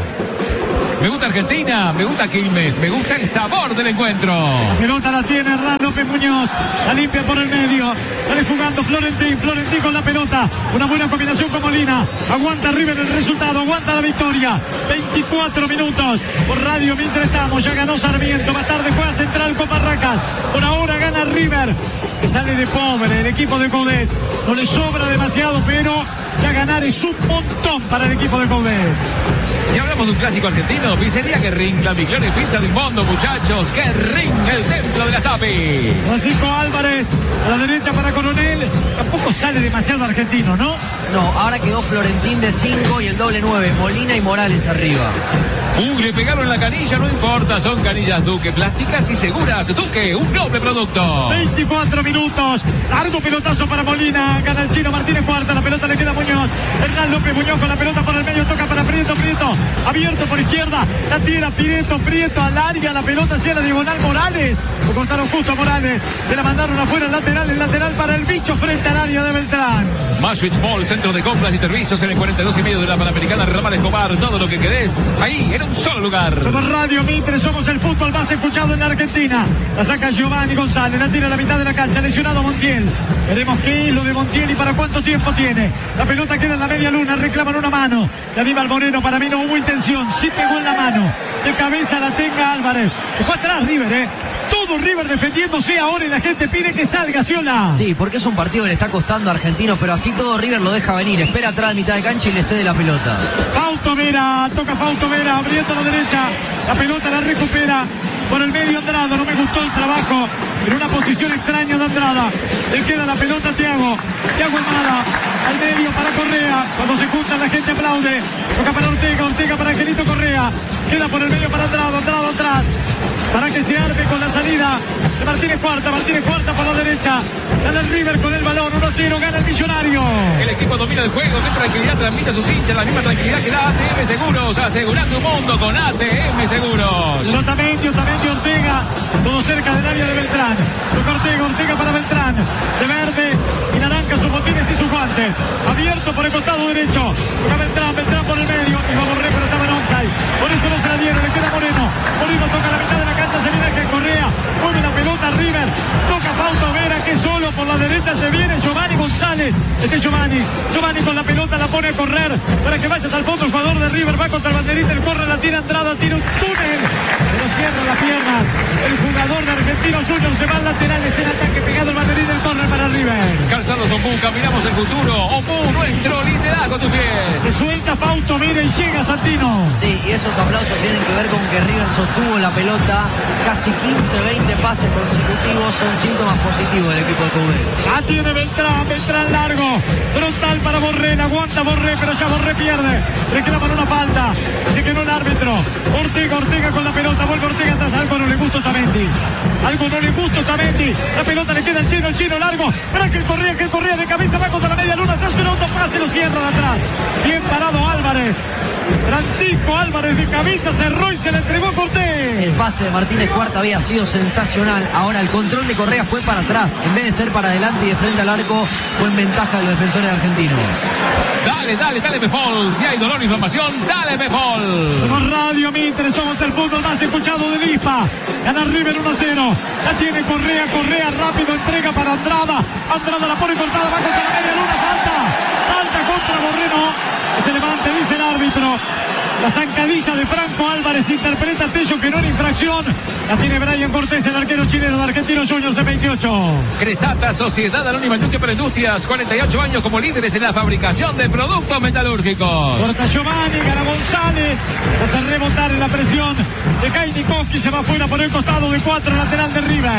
Me gusta Argentina, me gusta Quilmes, me gusta el sabor del encuentro. La pelota la tiene Hernán López Muñoz, la limpia por el medio, sale jugando Florentín, Florentín con la pelota, una buena combinación con Molina, aguanta River el resultado, aguanta la victoria, veinticuatro minutos, por Radio mientras estamos, ya ganó Sarmiento, más tarde juega Central con Barracas, por ahora gana River, que sale de pobre el equipo de Coudet, no le sobra demasiado, pero ya ganar es un montón para el equipo de Coudet. Si hablamos de un clásico argentino, pizzería Guerrín, la migliore pizza del mundo, muchachos. Guerrín, el templo de la Sapi. Francisco Álvarez, a la derecha para Coronel. Tampoco sale demasiado argentino, ¿no? No, ahora quedó Florentín de cinco y el doble nueve, Molina y Morales arriba. Uh, le pegaron la canilla, no importa, son canillas Duque, plásticas y seguras. Duque, un noble producto. veinticuatro minutos, largo pelotazo para Molina, gana el chino Martínez Cuarta, la pelota le queda a Muñoz. Hernán López Muñoz con la pelota por el medio, toca para Prieto, Prieto, abierto por izquierda, la tira Prieto, Prieto al área, la pelota hacia la diagonal Morales. Lo cortaron justo a Morales, se la mandaron afuera, el lateral, el lateral para el bicho frente al área de Beltrán. Mashwitz Mall, centro de compras y servicios en el cuarenta y dos y medio de la Panamericana Ramal Escobar. Todo lo que querés, ahí, en un solo lugar. Somos Radio Mitre, somos el fútbol más escuchado en la Argentina. La saca Giovanni González, la tira a la mitad de la cancha, lesionado Montiel. Veremos qué es lo de Montiel y para cuánto tiempo tiene. La pelota queda en la media luna, reclaman una mano. La Aníbal Moreno, para mí no hubo intención, sí pegó en la mano. De cabeza la tenga Álvarez. Se fue atrás River, ¿eh? Todo River defendiéndose ahora y la gente pide que salga, Ciola. Sí, porque es un partido que le está costando a Argentinos, pero así todo River lo deja venir. Espera atrás a mitad de cancha y le cede la pelota. Fausto Vera, toca Fausto Vera, abriendo a la derecha. La pelota la recupera por el medio Andrada. No me gustó el trabajo, en una posición extraña de Andrada. Le queda la pelota a Thiago. Thiago Almada, al medio para Correa. Cuando se juntan la gente aplaude. Toca para Ortega, Ortega para Angelito Correa. Queda por el medio para Andrada, Andrada atrás. Para que se arme con la salida de Martínez Cuarta, Martínez Cuarta por la derecha. Sale el River con el balón, uno a cero, gana el Millonario. El equipo domina el juego, qué tranquilidad transmite a sus hinchas, la misma tranquilidad que da A T M Seguros, asegurando un mundo con A T M Seguros. Otamendi, Otamendi, Ortega, todo cerca del área de Beltrán. Toca Ortega, Ortega para Beltrán, de verde y naranja sus botines y sus guantes. Abierto por el costado derecho. Toca Beltrán, Beltrán por el medio. Y va a Borré, pero estaba en onside. Por eso no se la dieron, le queda Moreno. Moreno toca la mitad de la cancha, se viene que Correa. Mueve la pelota a River. Toca Fausto Vera, que solo por la derecha se viene Giovanni González. Este Giovanni, Giovanni con la pelota la pone a correr para que vaya hasta el fondo. El jugador de River va contra el banderita, el corre, la tira Andrada, tira un túnel, pero cierra la pierna. El jugador de Argentinos Juniors se va al lateral, es el ataque pegado el banderita, el corre para River. Calzados Ombú, caminamos el futuro. Ombú, nuestro liderazgo a tus pies. Se suelta Fausto Vera y llega Santino. Sí, y esos aplausos tienen que ver con que River sostuvo la pelota casi quince, veinte pases consecutivos, son síntomas positivos del equipo de Coudet. Ah, tiene Beltrán, Beltrán largo, frontal para Borré, la aguanta Borré, pero ya Borré pierde, reclaman una falta, así que no el árbitro. Ortega, Ortega con la pelota, vuelve Ortega atrás, algo no le gusta a Otamendi, algo no le gusta a Otamendi, la pelota le queda al chino, el chino largo, pero que el Correa, que el Correa de cabeza va contra la media luna, se hace un autopase, lo cierra de atrás, bien parado Álvarez. Francisco Álvarez de cabeza cerró y se la entregó a Cortés. El pase de Martínez Cuarta había sido sensacional. Ahora el control de Correa fue para atrás. En vez de ser para adelante y de frente al arco, fue en ventaja de los defensores argentinos. Dale, dale, dale Befol. Si hay dolor e inflamación, dale Befol. Somos Radio Mitre, somos el fútbol más escuchado del I S P A. Gana River uno a cero. La tiene Correa, Correa rápido, entrega para Andrada. Andrada la pone cortada, va contra la media luna, falta. Falta contra Moreno. Se levante, dice el árbitro. La zancadilla de Franco Álvarez interpreta Tello que no era infracción. La tiene Brian Cortés, el arquero chileno de Argentinos Juniors en veintiocho. Cresata, Sociedad Anónima Industria para Industrias, cuarenta y ocho años como líderes en la fabricación de productos metalúrgicos. Corta Giovanni, gana González. Vas a rebotar en la presión de Kai Nikoski, se va afuera por el costado de cuatro, lateral de River.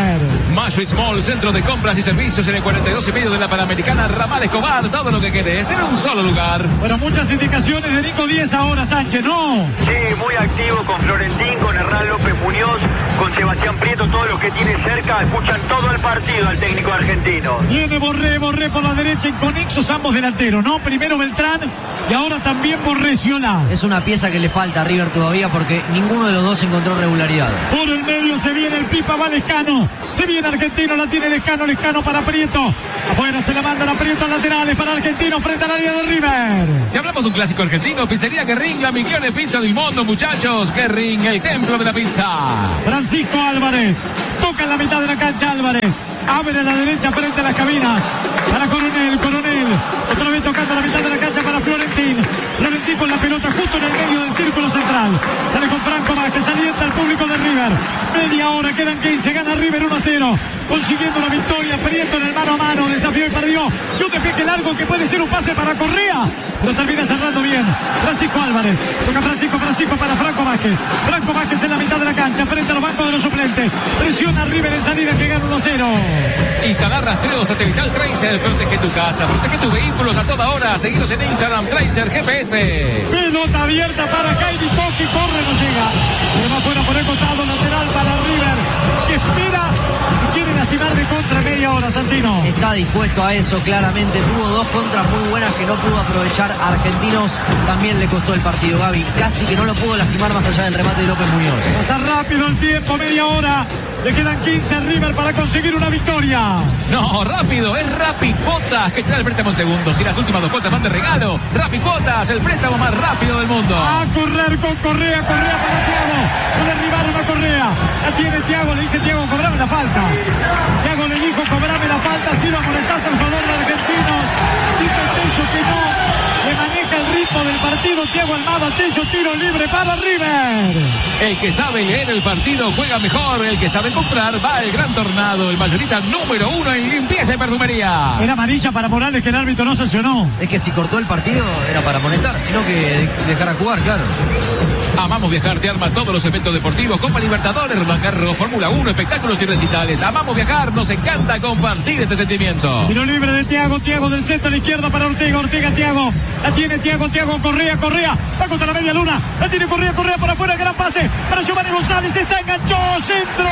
Mashuit Mall, centro de compras y servicios en el cuarenta y dos y medio de la Panamericana, Ramal Escobar, todo lo que querés en un solo lugar. Bueno, muchas indicaciones de Nico Díez ahora, Sánchez, ¿no? Sí, muy activo con Florentín, con Hernán López Muñoz, con Sebastián Prieto, todos los que tiene cerca, escuchan todo el partido al técnico argentino. Viene Borré, Borré por la derecha, inconexos ambos delanteros, ¿no? Primero Beltrán y ahora también Borré, Ciola. Es una pieza que le falta a River todavía porque ninguno de los dos encontró regularidad. Por el medio se viene el Pipa, va Lescano. Se viene Argentino, la tiene Lescano, Lescano para Prieto. Afuera se la mandan a Prieto, laterales para Argentino frente al área de River. Si hablamos de un clásico argentino, Pizzería Guerrín, la migliore pizza del mundo, muchachos. Guerrín, el templo de la pizza. Francisco Álvarez, toca en la mitad de la cancha Álvarez. Abre a la derecha frente a las cabinas para Coronel, Coronel. Otra vez tocando la mitad de la cancha para Florentín. Florentín con la pelota justo en el medio del círculo central. Sale con Franco Vázquez, alienta al público de River. Media hora, quedan quince, gana River uno a cero. Consiguiendo la victoria, Prieto en el mano a mano, desafió y perdió. Y un despeje largo que puede ser un pase para Correa, pero termina cerrando bien. Francisco Álvarez, toca Francisco, Francisco para Franco Vázquez. Franco Vázquez en la mitad de la cancha, frente a los bancos de los suplentes. Presiona a River en salida que gana uno a cero. Instalar rastreo satelital Tracer, protege tu casa, protege tus vehículos a toda hora. Seguinos en Instagram, Tracer G P S. Pelota abierta para Jaime Coqui, corre, no llega. Se va fuera por el costado, lateral para River, que espera y quiere lastimar de contra media hora, Santino. Está dispuesto a eso, claramente. Tuvo dos contras muy buenas que no pudo aprovechar. A Argentinos también le costó el partido, Gaby. Casi que no lo pudo lastimar más allá del remate de López Muñoz. Pasa rápido el tiempo, media hora. Le quedan quince a River para conseguir una victoria. No, rápido, es Rapicotas que te da el préstamo en segundos. Y las últimas dos cuotas van de regalo. Rapicotas, el préstamo más rápido del mundo. A correr con Correa, Correa para Thiago. No derribaron a Correa. La tiene Thiago, le dice Thiago, cobrame la falta. Thiago le dijo, cobrame la falta. Si lo amonestás al jugador argentino. Dice Tello que no. Le maneja el ritmo del partido Thiago Almada. Tello, tiro libre para River. El que sabe leer el partido juega mejor. El que sabe comprar va al Gran Tornado. El mayorista número uno en limpieza y perfumería. Era amarilla para Morales que el árbitro no sancionó. Es que si cortó el partido era para amonestar, sino que dejara jugar, claro. Amamos Viajar, te arma todos los eventos deportivos. Copa Libertadores, Roland Garros, Fórmula uno, espectáculos y recitales. Amamos viajar, nos encanta compartir este sentimiento. Tiro libre de Thiago, Thiago del centro a la izquierda para Ortega, Ortega, Thiago. La tiene Thiago, Thiago, Correa, Correa. Va contra la media luna. La tiene Correa, Correa para afuera, gran pase para Giovanni González. Está enganchó, centro.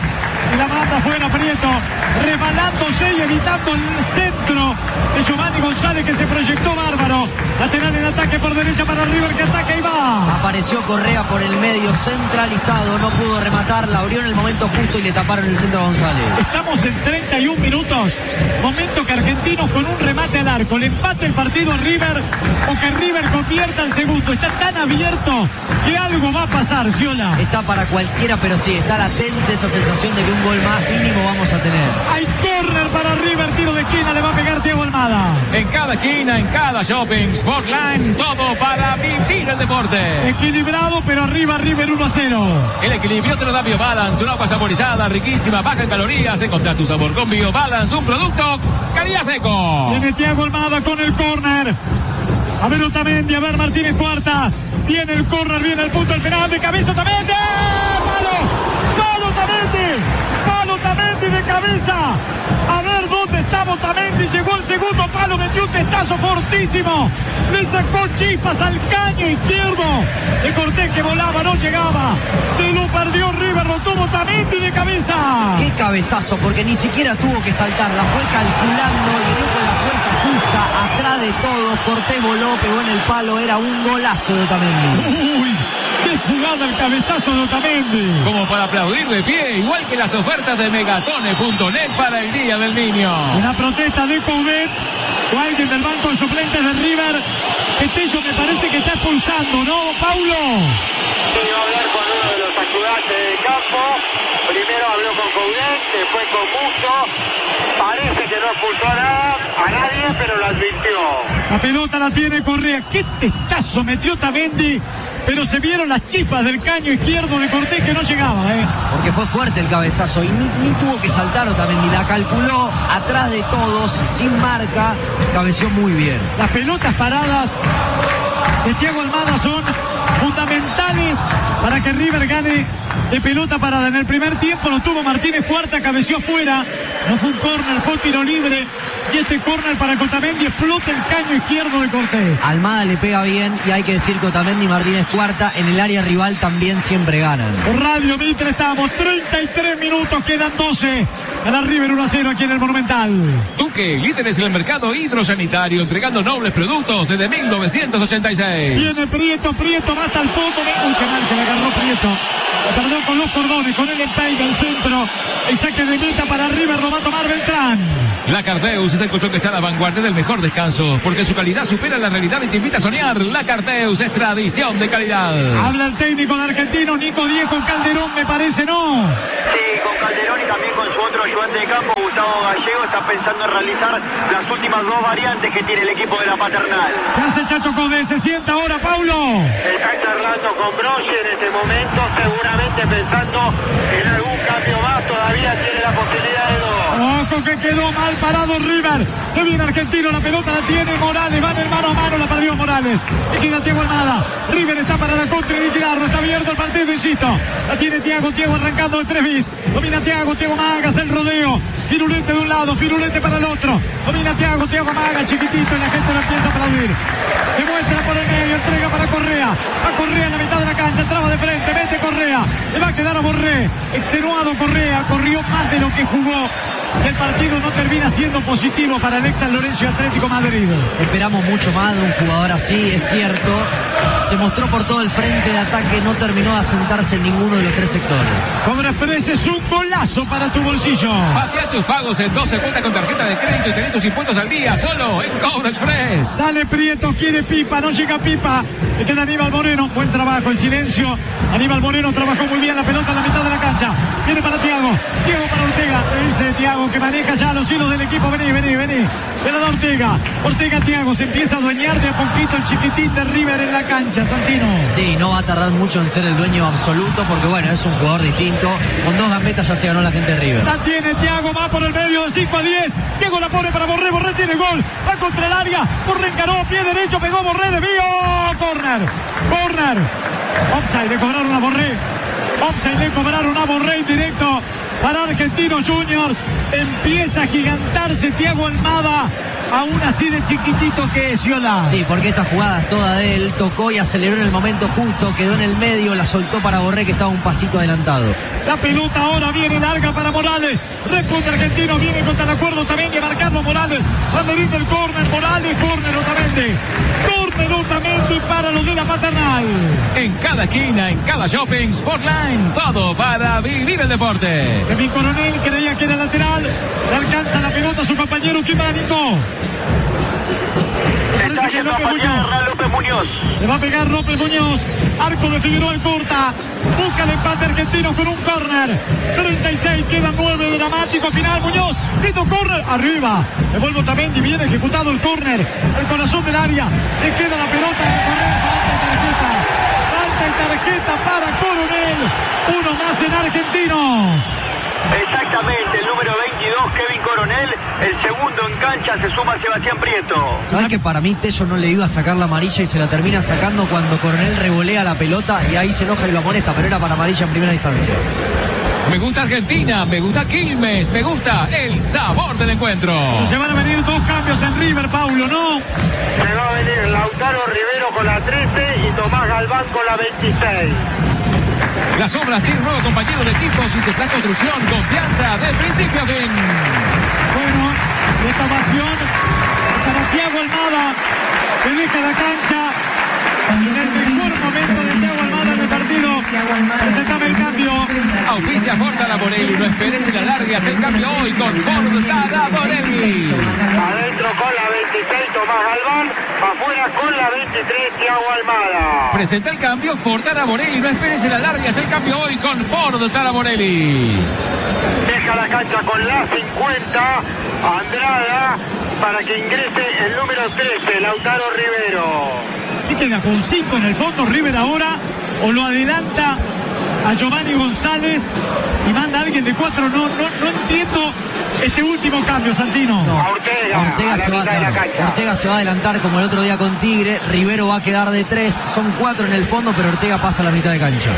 Y la manda afuera Prieto, rebalándose y evitando el centro de Giovanni González que se proyectó bárbaro. Lateral en ataque por derecha para River que ataca y va. Apareció Correa por el medio centralizado, no pudo rematar, la abrió en el momento justo y le taparon el centro a González. Estamos en treinta y un minutos. Momento que Argentinos con un remate al arco le empate el partido a River o que River convierta el segundo. Está tan abierto que algo va a pasar, Ciola. Está para cualquiera, pero sí, está latente esa sensación de que un gol más mínimo vamos a tener. Hay córner para River, tiro de esquina, le va a pegar Thiago Almada. En cada esquina, en cada shopping, Sportline, todo para vivir el deporte. Equilibrado, pero arriba River uno a cero. El equilibrio te lo da BioBalance, una agua saborizada, riquísima, baja en calorías. Encontrá tu sabor con BioBalance, un producto calidad seco. Tiene Thiago Almada con el córner. A ver Otamendi, a ver Martínez Cuarta. Viene el córner, viene el punto del penal de cabeza Otamendi. ¡Palo! ¡Palo Otamendi! ¡Palo Otamendi de cabeza! A ver dónde estaba Otamendi. Llegó el segundo palo, metió un testazo fortísimo. Le sacó chispas al caño izquierdo. De Cortés que volaba, no llegaba. Se lo perdió River, lo tuvo Otamendi de cabeza. Qué cabezazo, porque ni siquiera tuvo que saltar. La fue calculando, le dio con la fuerza justa, atrás de todos. Cortés voló, pegó en el palo. Era un golazo de Otamendi. Uy, qué jugada el cabezazo de Otamendi. Como para aplaudir de pie, igual que las ofertas de megatone punto net para el Día del Niño. Una protesta de Coudet o alguien del banco de suplentes de River. Que Tello me parece que está expulsando, ¿no, Paulo? Sí, va a hablar con uno de los ayudantes de campo. Primero habló con Coudet, después con Musto. Parece que no expulsó a, nada, a nadie, pero lo advirtió. La pelota la tiene Correa. Qué testazo metió Otamendi. Pero se vieron las chispas del caño izquierdo de Cortés que no llegaba, ¿eh? Porque fue fuerte el cabezazo y ni, ni tuvo que saltar Otamendi. La calculó atrás de todos, sin marca. Cabeció muy bien. Las pelotas paradas de Thiago Almada son fundamentales para que River gane de pelota parada. En el primer tiempo lo tuvo Martínez Cuarta, cabeció fuera. No fue un córner, fue un tiro libre. Y este córner para Otamendi explota el caño izquierdo de Cortés. Almada le pega bien y hay que decir que Otamendi y Martínez Cuarta en el área rival también siempre ganan. Por Radio Mitre estamos, treinta y tres minutos, quedan doce. Gana River uno a cero aquí en el Monumental. Duque, líderes en el mercado hidrosanitario, entregando nobles productos desde mil novecientos ochenta y seis. Viene Prieto, Prieto va hasta el fondo. Uy, qué mal que le agarró Prieto. La perdió con los cordones, con el empate al centro. El saque de meta para River, lo va a tomar Beltrán. La Carteus es el colchón que está a la vanguardia del mejor descanso, porque su calidad supera la realidad y te invita a soñar. La Carteus es tradición de calidad. Habla el técnico de Argentino, Nico Diez con Calderón, me parece, ¿no? Sí, con Calderón y también con su otro ayudante de campo, Gustavo Gallego, está pensando en realizar las últimas dos variantes que tiene el equipo de la Paternal. ¿Qué hace Chacho Codé? Se sienta ahora, Paulo. Está charlando con Broche en este momento, seguramente pensando en algún cambio más, todavía tiene la posibilidad de dos. Ojo que quedó mal parado River. Se viene Argentino, la pelota la tiene Morales, va en el mano a mano, la perdió Morales. Liquida Thiago Almada. River está para la contra y liquidarlo. Está abierto el partido, insisto. La tiene Thiago, Thiago arrancando de tres bis. Domina Thiago, Thiago Magas, el rodeo. Firulete de un lado, Firulete para el otro. Domina Thiago, Thiago Magas, chiquitito y la gente lo empieza a aplaudir. Se muestra por el medio, entrega para Correa. Va Correa en la mitad de la cancha, traba de frente, mete Correa. Le va a quedar a Borré. Extenuado Correa, corrió más de lo que jugó. El partido no termina siendo positivo para el ex San Lorenzo y Atlético Madrid. Esperamos mucho más de un jugador así, es cierto. Se mostró por todo el frente de ataque, no terminó de asentarse en ninguno de los tres sectores. Cobra Express es un golazo para tu bolsillo. Patea tus pagos en doce cuentas con tarjeta de crédito y tenés tus impuestos al día, solo en Cobra Express. Sale Prieto, quiere Pipa, no llega Pipa. Le queda Aníbal Moreno, buen trabajo en silencio. Aníbal Moreno trabajó muy bien la pelota en la mitad de la cancha. Viene para Thiago, Thiago para Ortega. Le dice Thiago que maneja ya los hilos del equipo. Vení, vení, vení. Se la da Ortega. Ortega, Thiago, se empieza a adueñar de a poquito el chiquitín de River en la cancha, Santino. Sí, no va a tardar mucho en ser el dueño absoluto porque bueno, es un jugador distinto. Con dos gambetas ya se ganó la gente de River. La tiene Thiago, va por el medio de cinco a diez. Thiago la pone para Borré, Borré tiene gol. Va contra el área. Borré encaró, pie derecho, pegó Borré, desvío. Corner, corner. Offside, le cobraron a Borré. Offside, le cobraron a Borré directo para Argentinos Juniors. Empieza a gigantarse Thiago Almada, aún así de chiquitito que es, Yola. Sí, porque esta jugada es toda de él, tocó y aceleró en el momento justo, quedó en el medio, la soltó para Borré que estaba un pasito adelantado. La pelota ahora viene larga para Morales. Responde Argentino, viene contra el acuerdo también de marcarlo Morales. Banderín del córner, Morales, córner Otamendi. Córner Otamendi para los de la Paternal. En cada esquina, en cada shopping, Sportline, todo para vivir el deporte. Kevin Coronel creía que era lateral. Le alcanza la pelota a su compañero Quimánico. Parece que López Muñoz. López Muñoz. Le va a pegar López Muñoz. Arco de Figueroa en corta. Busca el empate argentino con un córner. treinta y seis, quedan nueve. Dramático final. Muñoz. Listo, córner. Arriba. Devuelve Otamendi. Bien ejecutado el córner. El corazón del área. Le queda la pelota. Falta tarjeta. Falta tarjeta para Coronel. Uno más en Argentinos. Exactamente, el número veintidós, Kevin Coronel. El segundo en cancha se suma Sebastián Prieto. ¿Sabes que para mí Tello no le iba a sacar la amarilla y se la termina sacando cuando Coronel revolea la pelota y ahí se enoja y lo amonesta, pero era para amarilla en primera instancia? Me gusta Argentina, me gusta Quilmes, me gusta el sabor del encuentro. Se van a venir dos cambios en River, Paulo, ¿no? Se va a venir Lautaro Rivero con la trece y Tomás Galván con la veintiséis. Las obras tienen nuevo compañero de equipo, Sinterplas Construcción, confianza de principio a fin. Bueno, esta ovación para Thiago Almada, que deja la cancha en el mejor momento de Thiago Almada en el partido. Presentame el cambio. Auspicia Ford Taraborelli, no esperes en la larga, haz el cambio hoy con Ford Taraborelli. Adentro con la veintiséis Tomás Galván, afuera con la veintitrés Thiago Almada. Presenta el cambio Ford Taraborelli, no esperes en la larga, haz el cambio hoy con Ford Taraborelli. Deja la cancha con la cincuenta Andrada para que ingrese el número trece Lautaro Rivero. Y queda con cinco en el fondo River ahora, o lo adelanta a Giovanni González y manda a alguien de cuatro. No, no, no entiendo este último cambio, Santino. No, A Ortega, Ortega, a la se va, mitad de la claro, cancha. Ortega se va a adelantar como el otro día con Tigre. Rivero va a quedar de tres. Son cuatro en el fondo, pero Ortega pasa a la mitad de cancha.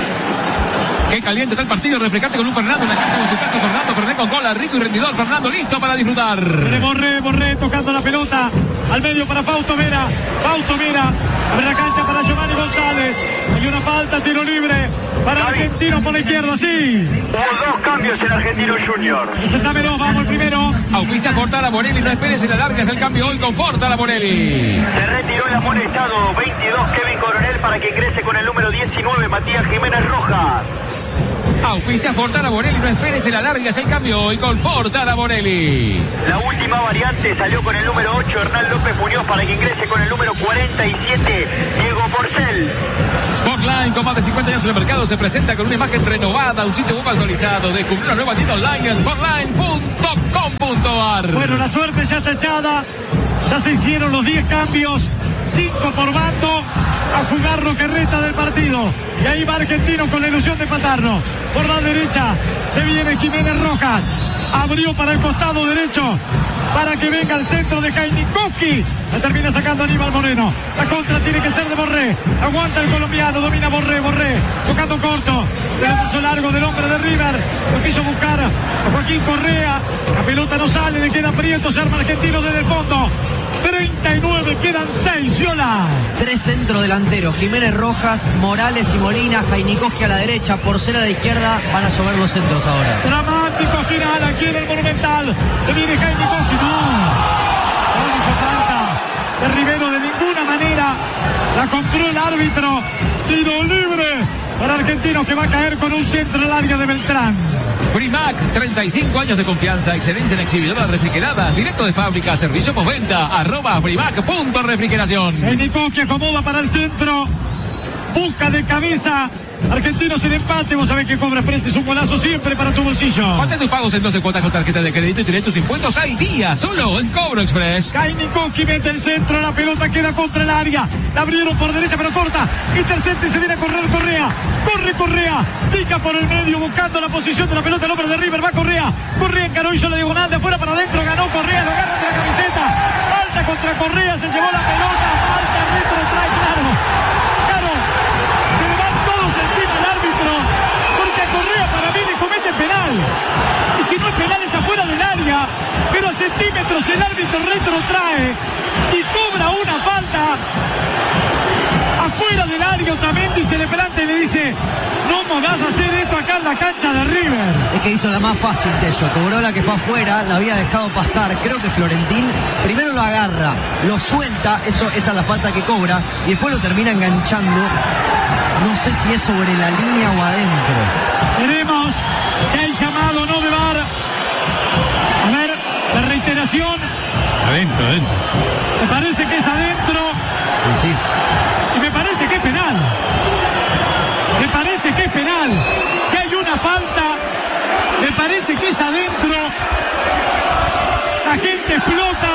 Qué caliente está el partido, refrescante con un Fernando en la cancha, en tu caso Fernando, Fernet con cola, rico y rendidor, Fernando listo para disfrutar. De Borré, Borré tocando la pelota al medio para Fausto Vera. Fausto Vera abre la cancha para Giovanni González. Hay una falta, tiro libre para Argentino por la izquierda, sí. Hubo dos cambios en Argentino Junior. Presentámelo, vamos el primero. Auspicia Fortala Morelli, no esperes en la larga, es el cambio hoy con Fortala Morelli. Se retiró el amonestado veintidós Kevin Coronel para que ingrese con el número diecinueve Matías Jiménez Rojas. Auspicia Fortala Morelli, no esperes en la larga, es el cambio hoy con Fortala Morelli. La última variante salió con el número ocho Hernán López Muñoz para que ingrese con el número cuarenta y siete Diego Porcel. Sportline, con más de cincuenta años en el mercado, se presenta con una imagen renovada, un sitio web actualizado. Descubrió una nueva tienda online en sportline punto com punto a r. Bueno, la suerte ya está echada. Ya se hicieron los diez cambios. cinco por bando. A jugar lo que resta del partido. Y ahí va Argentino con la ilusión de empatarlo. Por la derecha se viene Jiménez Rojas. Abrió para el costado derecho para que venga al centro de Jainikowski. La termina sacando Aníbal Moreno. La contra tiene que ser de Borré. Aguanta el colombiano, domina Borré, Borré. Tocando corto. Pelotazo largo del hombre de River. Lo quiso buscar a Joaquín Correa. La pelota no sale, le queda Prieto. Se arma Argentino desde el fondo. treinta y nueve, quedan seis, Ciola. Tres centrodelanteros, Jiménez Rojas, Morales y Molina, Jainikowski a la derecha, Porcel a la izquierda. Van a llover los centros ahora. Dramático final aquí en el Monumental. Se viene Jainikowski, no. No dijo falta de Rivero de ninguna manera. La compró el árbitro. Tiro libre para Argentinos que va a caer con un centro al área de Beltrán. Frimac, treinta y cinco años de confianza, excelencia en exhibidoras refrigeradas, directo de fábrica, servicio postventa, arroba frimac punto refrigeración. Jainikowski acomoda para el centro. Busca de cabeza. Argentinos el empate. Vos sabés que Cobra Express es un golazo siempre para tu bolsillo. Mantén tus pagos en doce cuotas con tarjeta de crédito y tenés tus impuestos al día, solo en Cobro Express. Jainikowski mete el centro, la pelota queda contra el área. La abrieron por derecha, pero corta. Intercepta y se viene a correr Correa. Corre Correa. Pica por el medio buscando la posición de la pelota. El hombre de River va Correa. Correa encaró, hizo la diagonal de afuera para adentro. Ganó Correa, lo agarra de la camiseta. Falta contra Correa, se llevó la pelota. Falta, retro, trae, claro. Claro. Se le van todos encima al árbitro. Porque a Correa para mí le comete penal. Y si no es penal es afuera del área. Pero a centímetros el árbitro retrotrae y cobra una falta afuera del área. Otamendi se le planta y le dice: no me vas a hacer esto acá en la cancha de River. Es que hizo la más fácil de ello, cobró la que fue afuera, la había dejado pasar. Creo que Florentín primero lo agarra, lo suelta, eso, esa es la falta que cobra, y después lo termina enganchando. No sé si es sobre la línea o adentro. Veremos si hay llamado o no de V A R. A ver, la reiteración. Adentro, adentro. Me parece que es adentro. Y sí. Y me parece que es penal. Me parece que es penal. Si hay una falta, me parece que es adentro. La gente explota.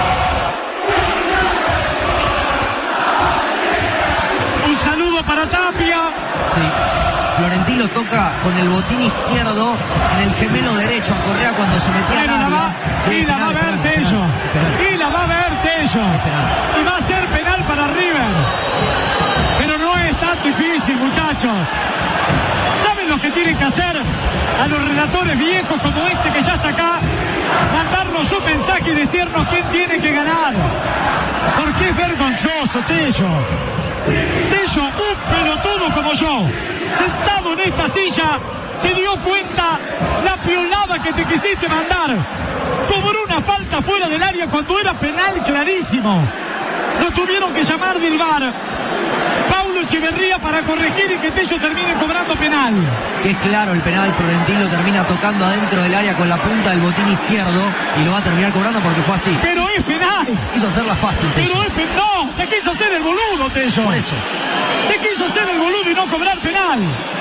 Un saludo para Tapia. Sí. Florentín lo toca con el botín izquierdo en el gemelo derecho a Correa cuando se metía al Bueno, la área. va, Sí, y la penal, va a ver penal, Tello. penal, penal. Y la va a ver Tello. penal. Y va a ser penal para River. Pero no es tan difícil, muchachos. ¿Saben lo que tienen que hacer a los relatores viejos como este que ya está acá? Mandarnos un mensaje y decirnos quién tiene que ganar. Porque es vergonzoso, Tello. Tello, un pelotudo como yo, sentado en esta silla, se dio cuenta la piolada que te quisiste mandar. Cobró una falta fuera del área cuando era penal clarísimo. Lo tuvieron que llamar del V A R. Paulo Echeverría para corregir y que Tello termine cobrando penal. Que es claro, el penal Florentín lo termina tocando adentro del área con la punta del botín izquierdo y lo va a terminar cobrando porque fue así. Pero es penal. Quiso hacerla fácil, Tello. Pero es penal. No, se quiso hacer el boludo, Tello. Por eso. Se quiso hacer el boludo y no cobrar penal.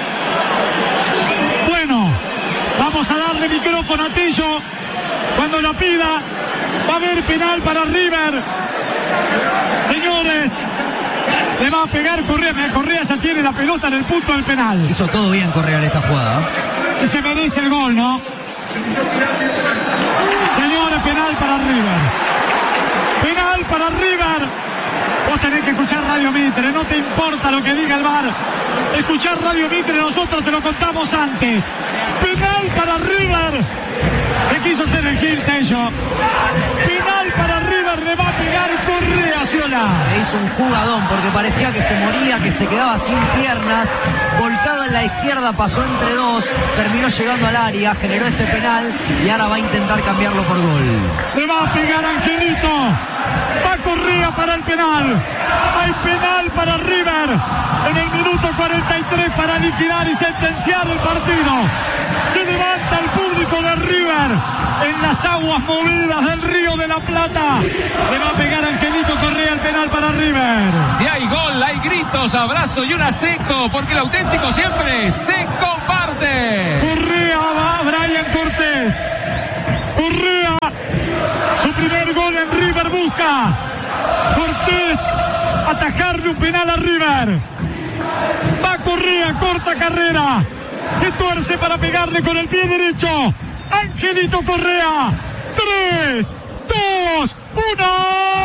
Bueno, vamos a darle micrófono a Tello. Cuando lo pida, va a haber penal para River. Señores, le va a pegar Correa. Correa ya tiene la pelota en el punto del penal. Hizo todo bien Correa en esta jugada. Y se merece el gol, ¿no? Señores, penal para River. Penal para River. Vos tenés que escuchar Radio Mitre, no te importa lo que diga el V A R. Escuchar Radio Mitre, nosotros te lo contamos antes. Penal para River. Se quiso hacer el Gil, Tello. Penal para River, le va a pegar Correa, Ciola. Le hizo un jugadón porque parecía que se moría, que se quedaba sin piernas. Volcado en la izquierda, pasó entre dos, terminó llegando al área, generó este penal y ahora va a intentar cambiarlo por gol. Le va a pegar Angelito. Va Correa para el penal. Hay penal para River en el minuto cuarenta y tres para liquidar y sentenciar el partido. Se levanta el público de River en las aguas movidas del Río de la Plata. Le va a pegar Angelito Correa el penal para River. Si hay gol, hay gritos, abrazo y una seco, porque el auténtico siempre se comparte. Correa va Brian Cortés. Correa, su primer gol en River busca. Cortés atajarle un penal a River. Va Correa, corta carrera. Se tuerce para pegarle con el pie derecho. Angelito Correa. tres, dos, uno.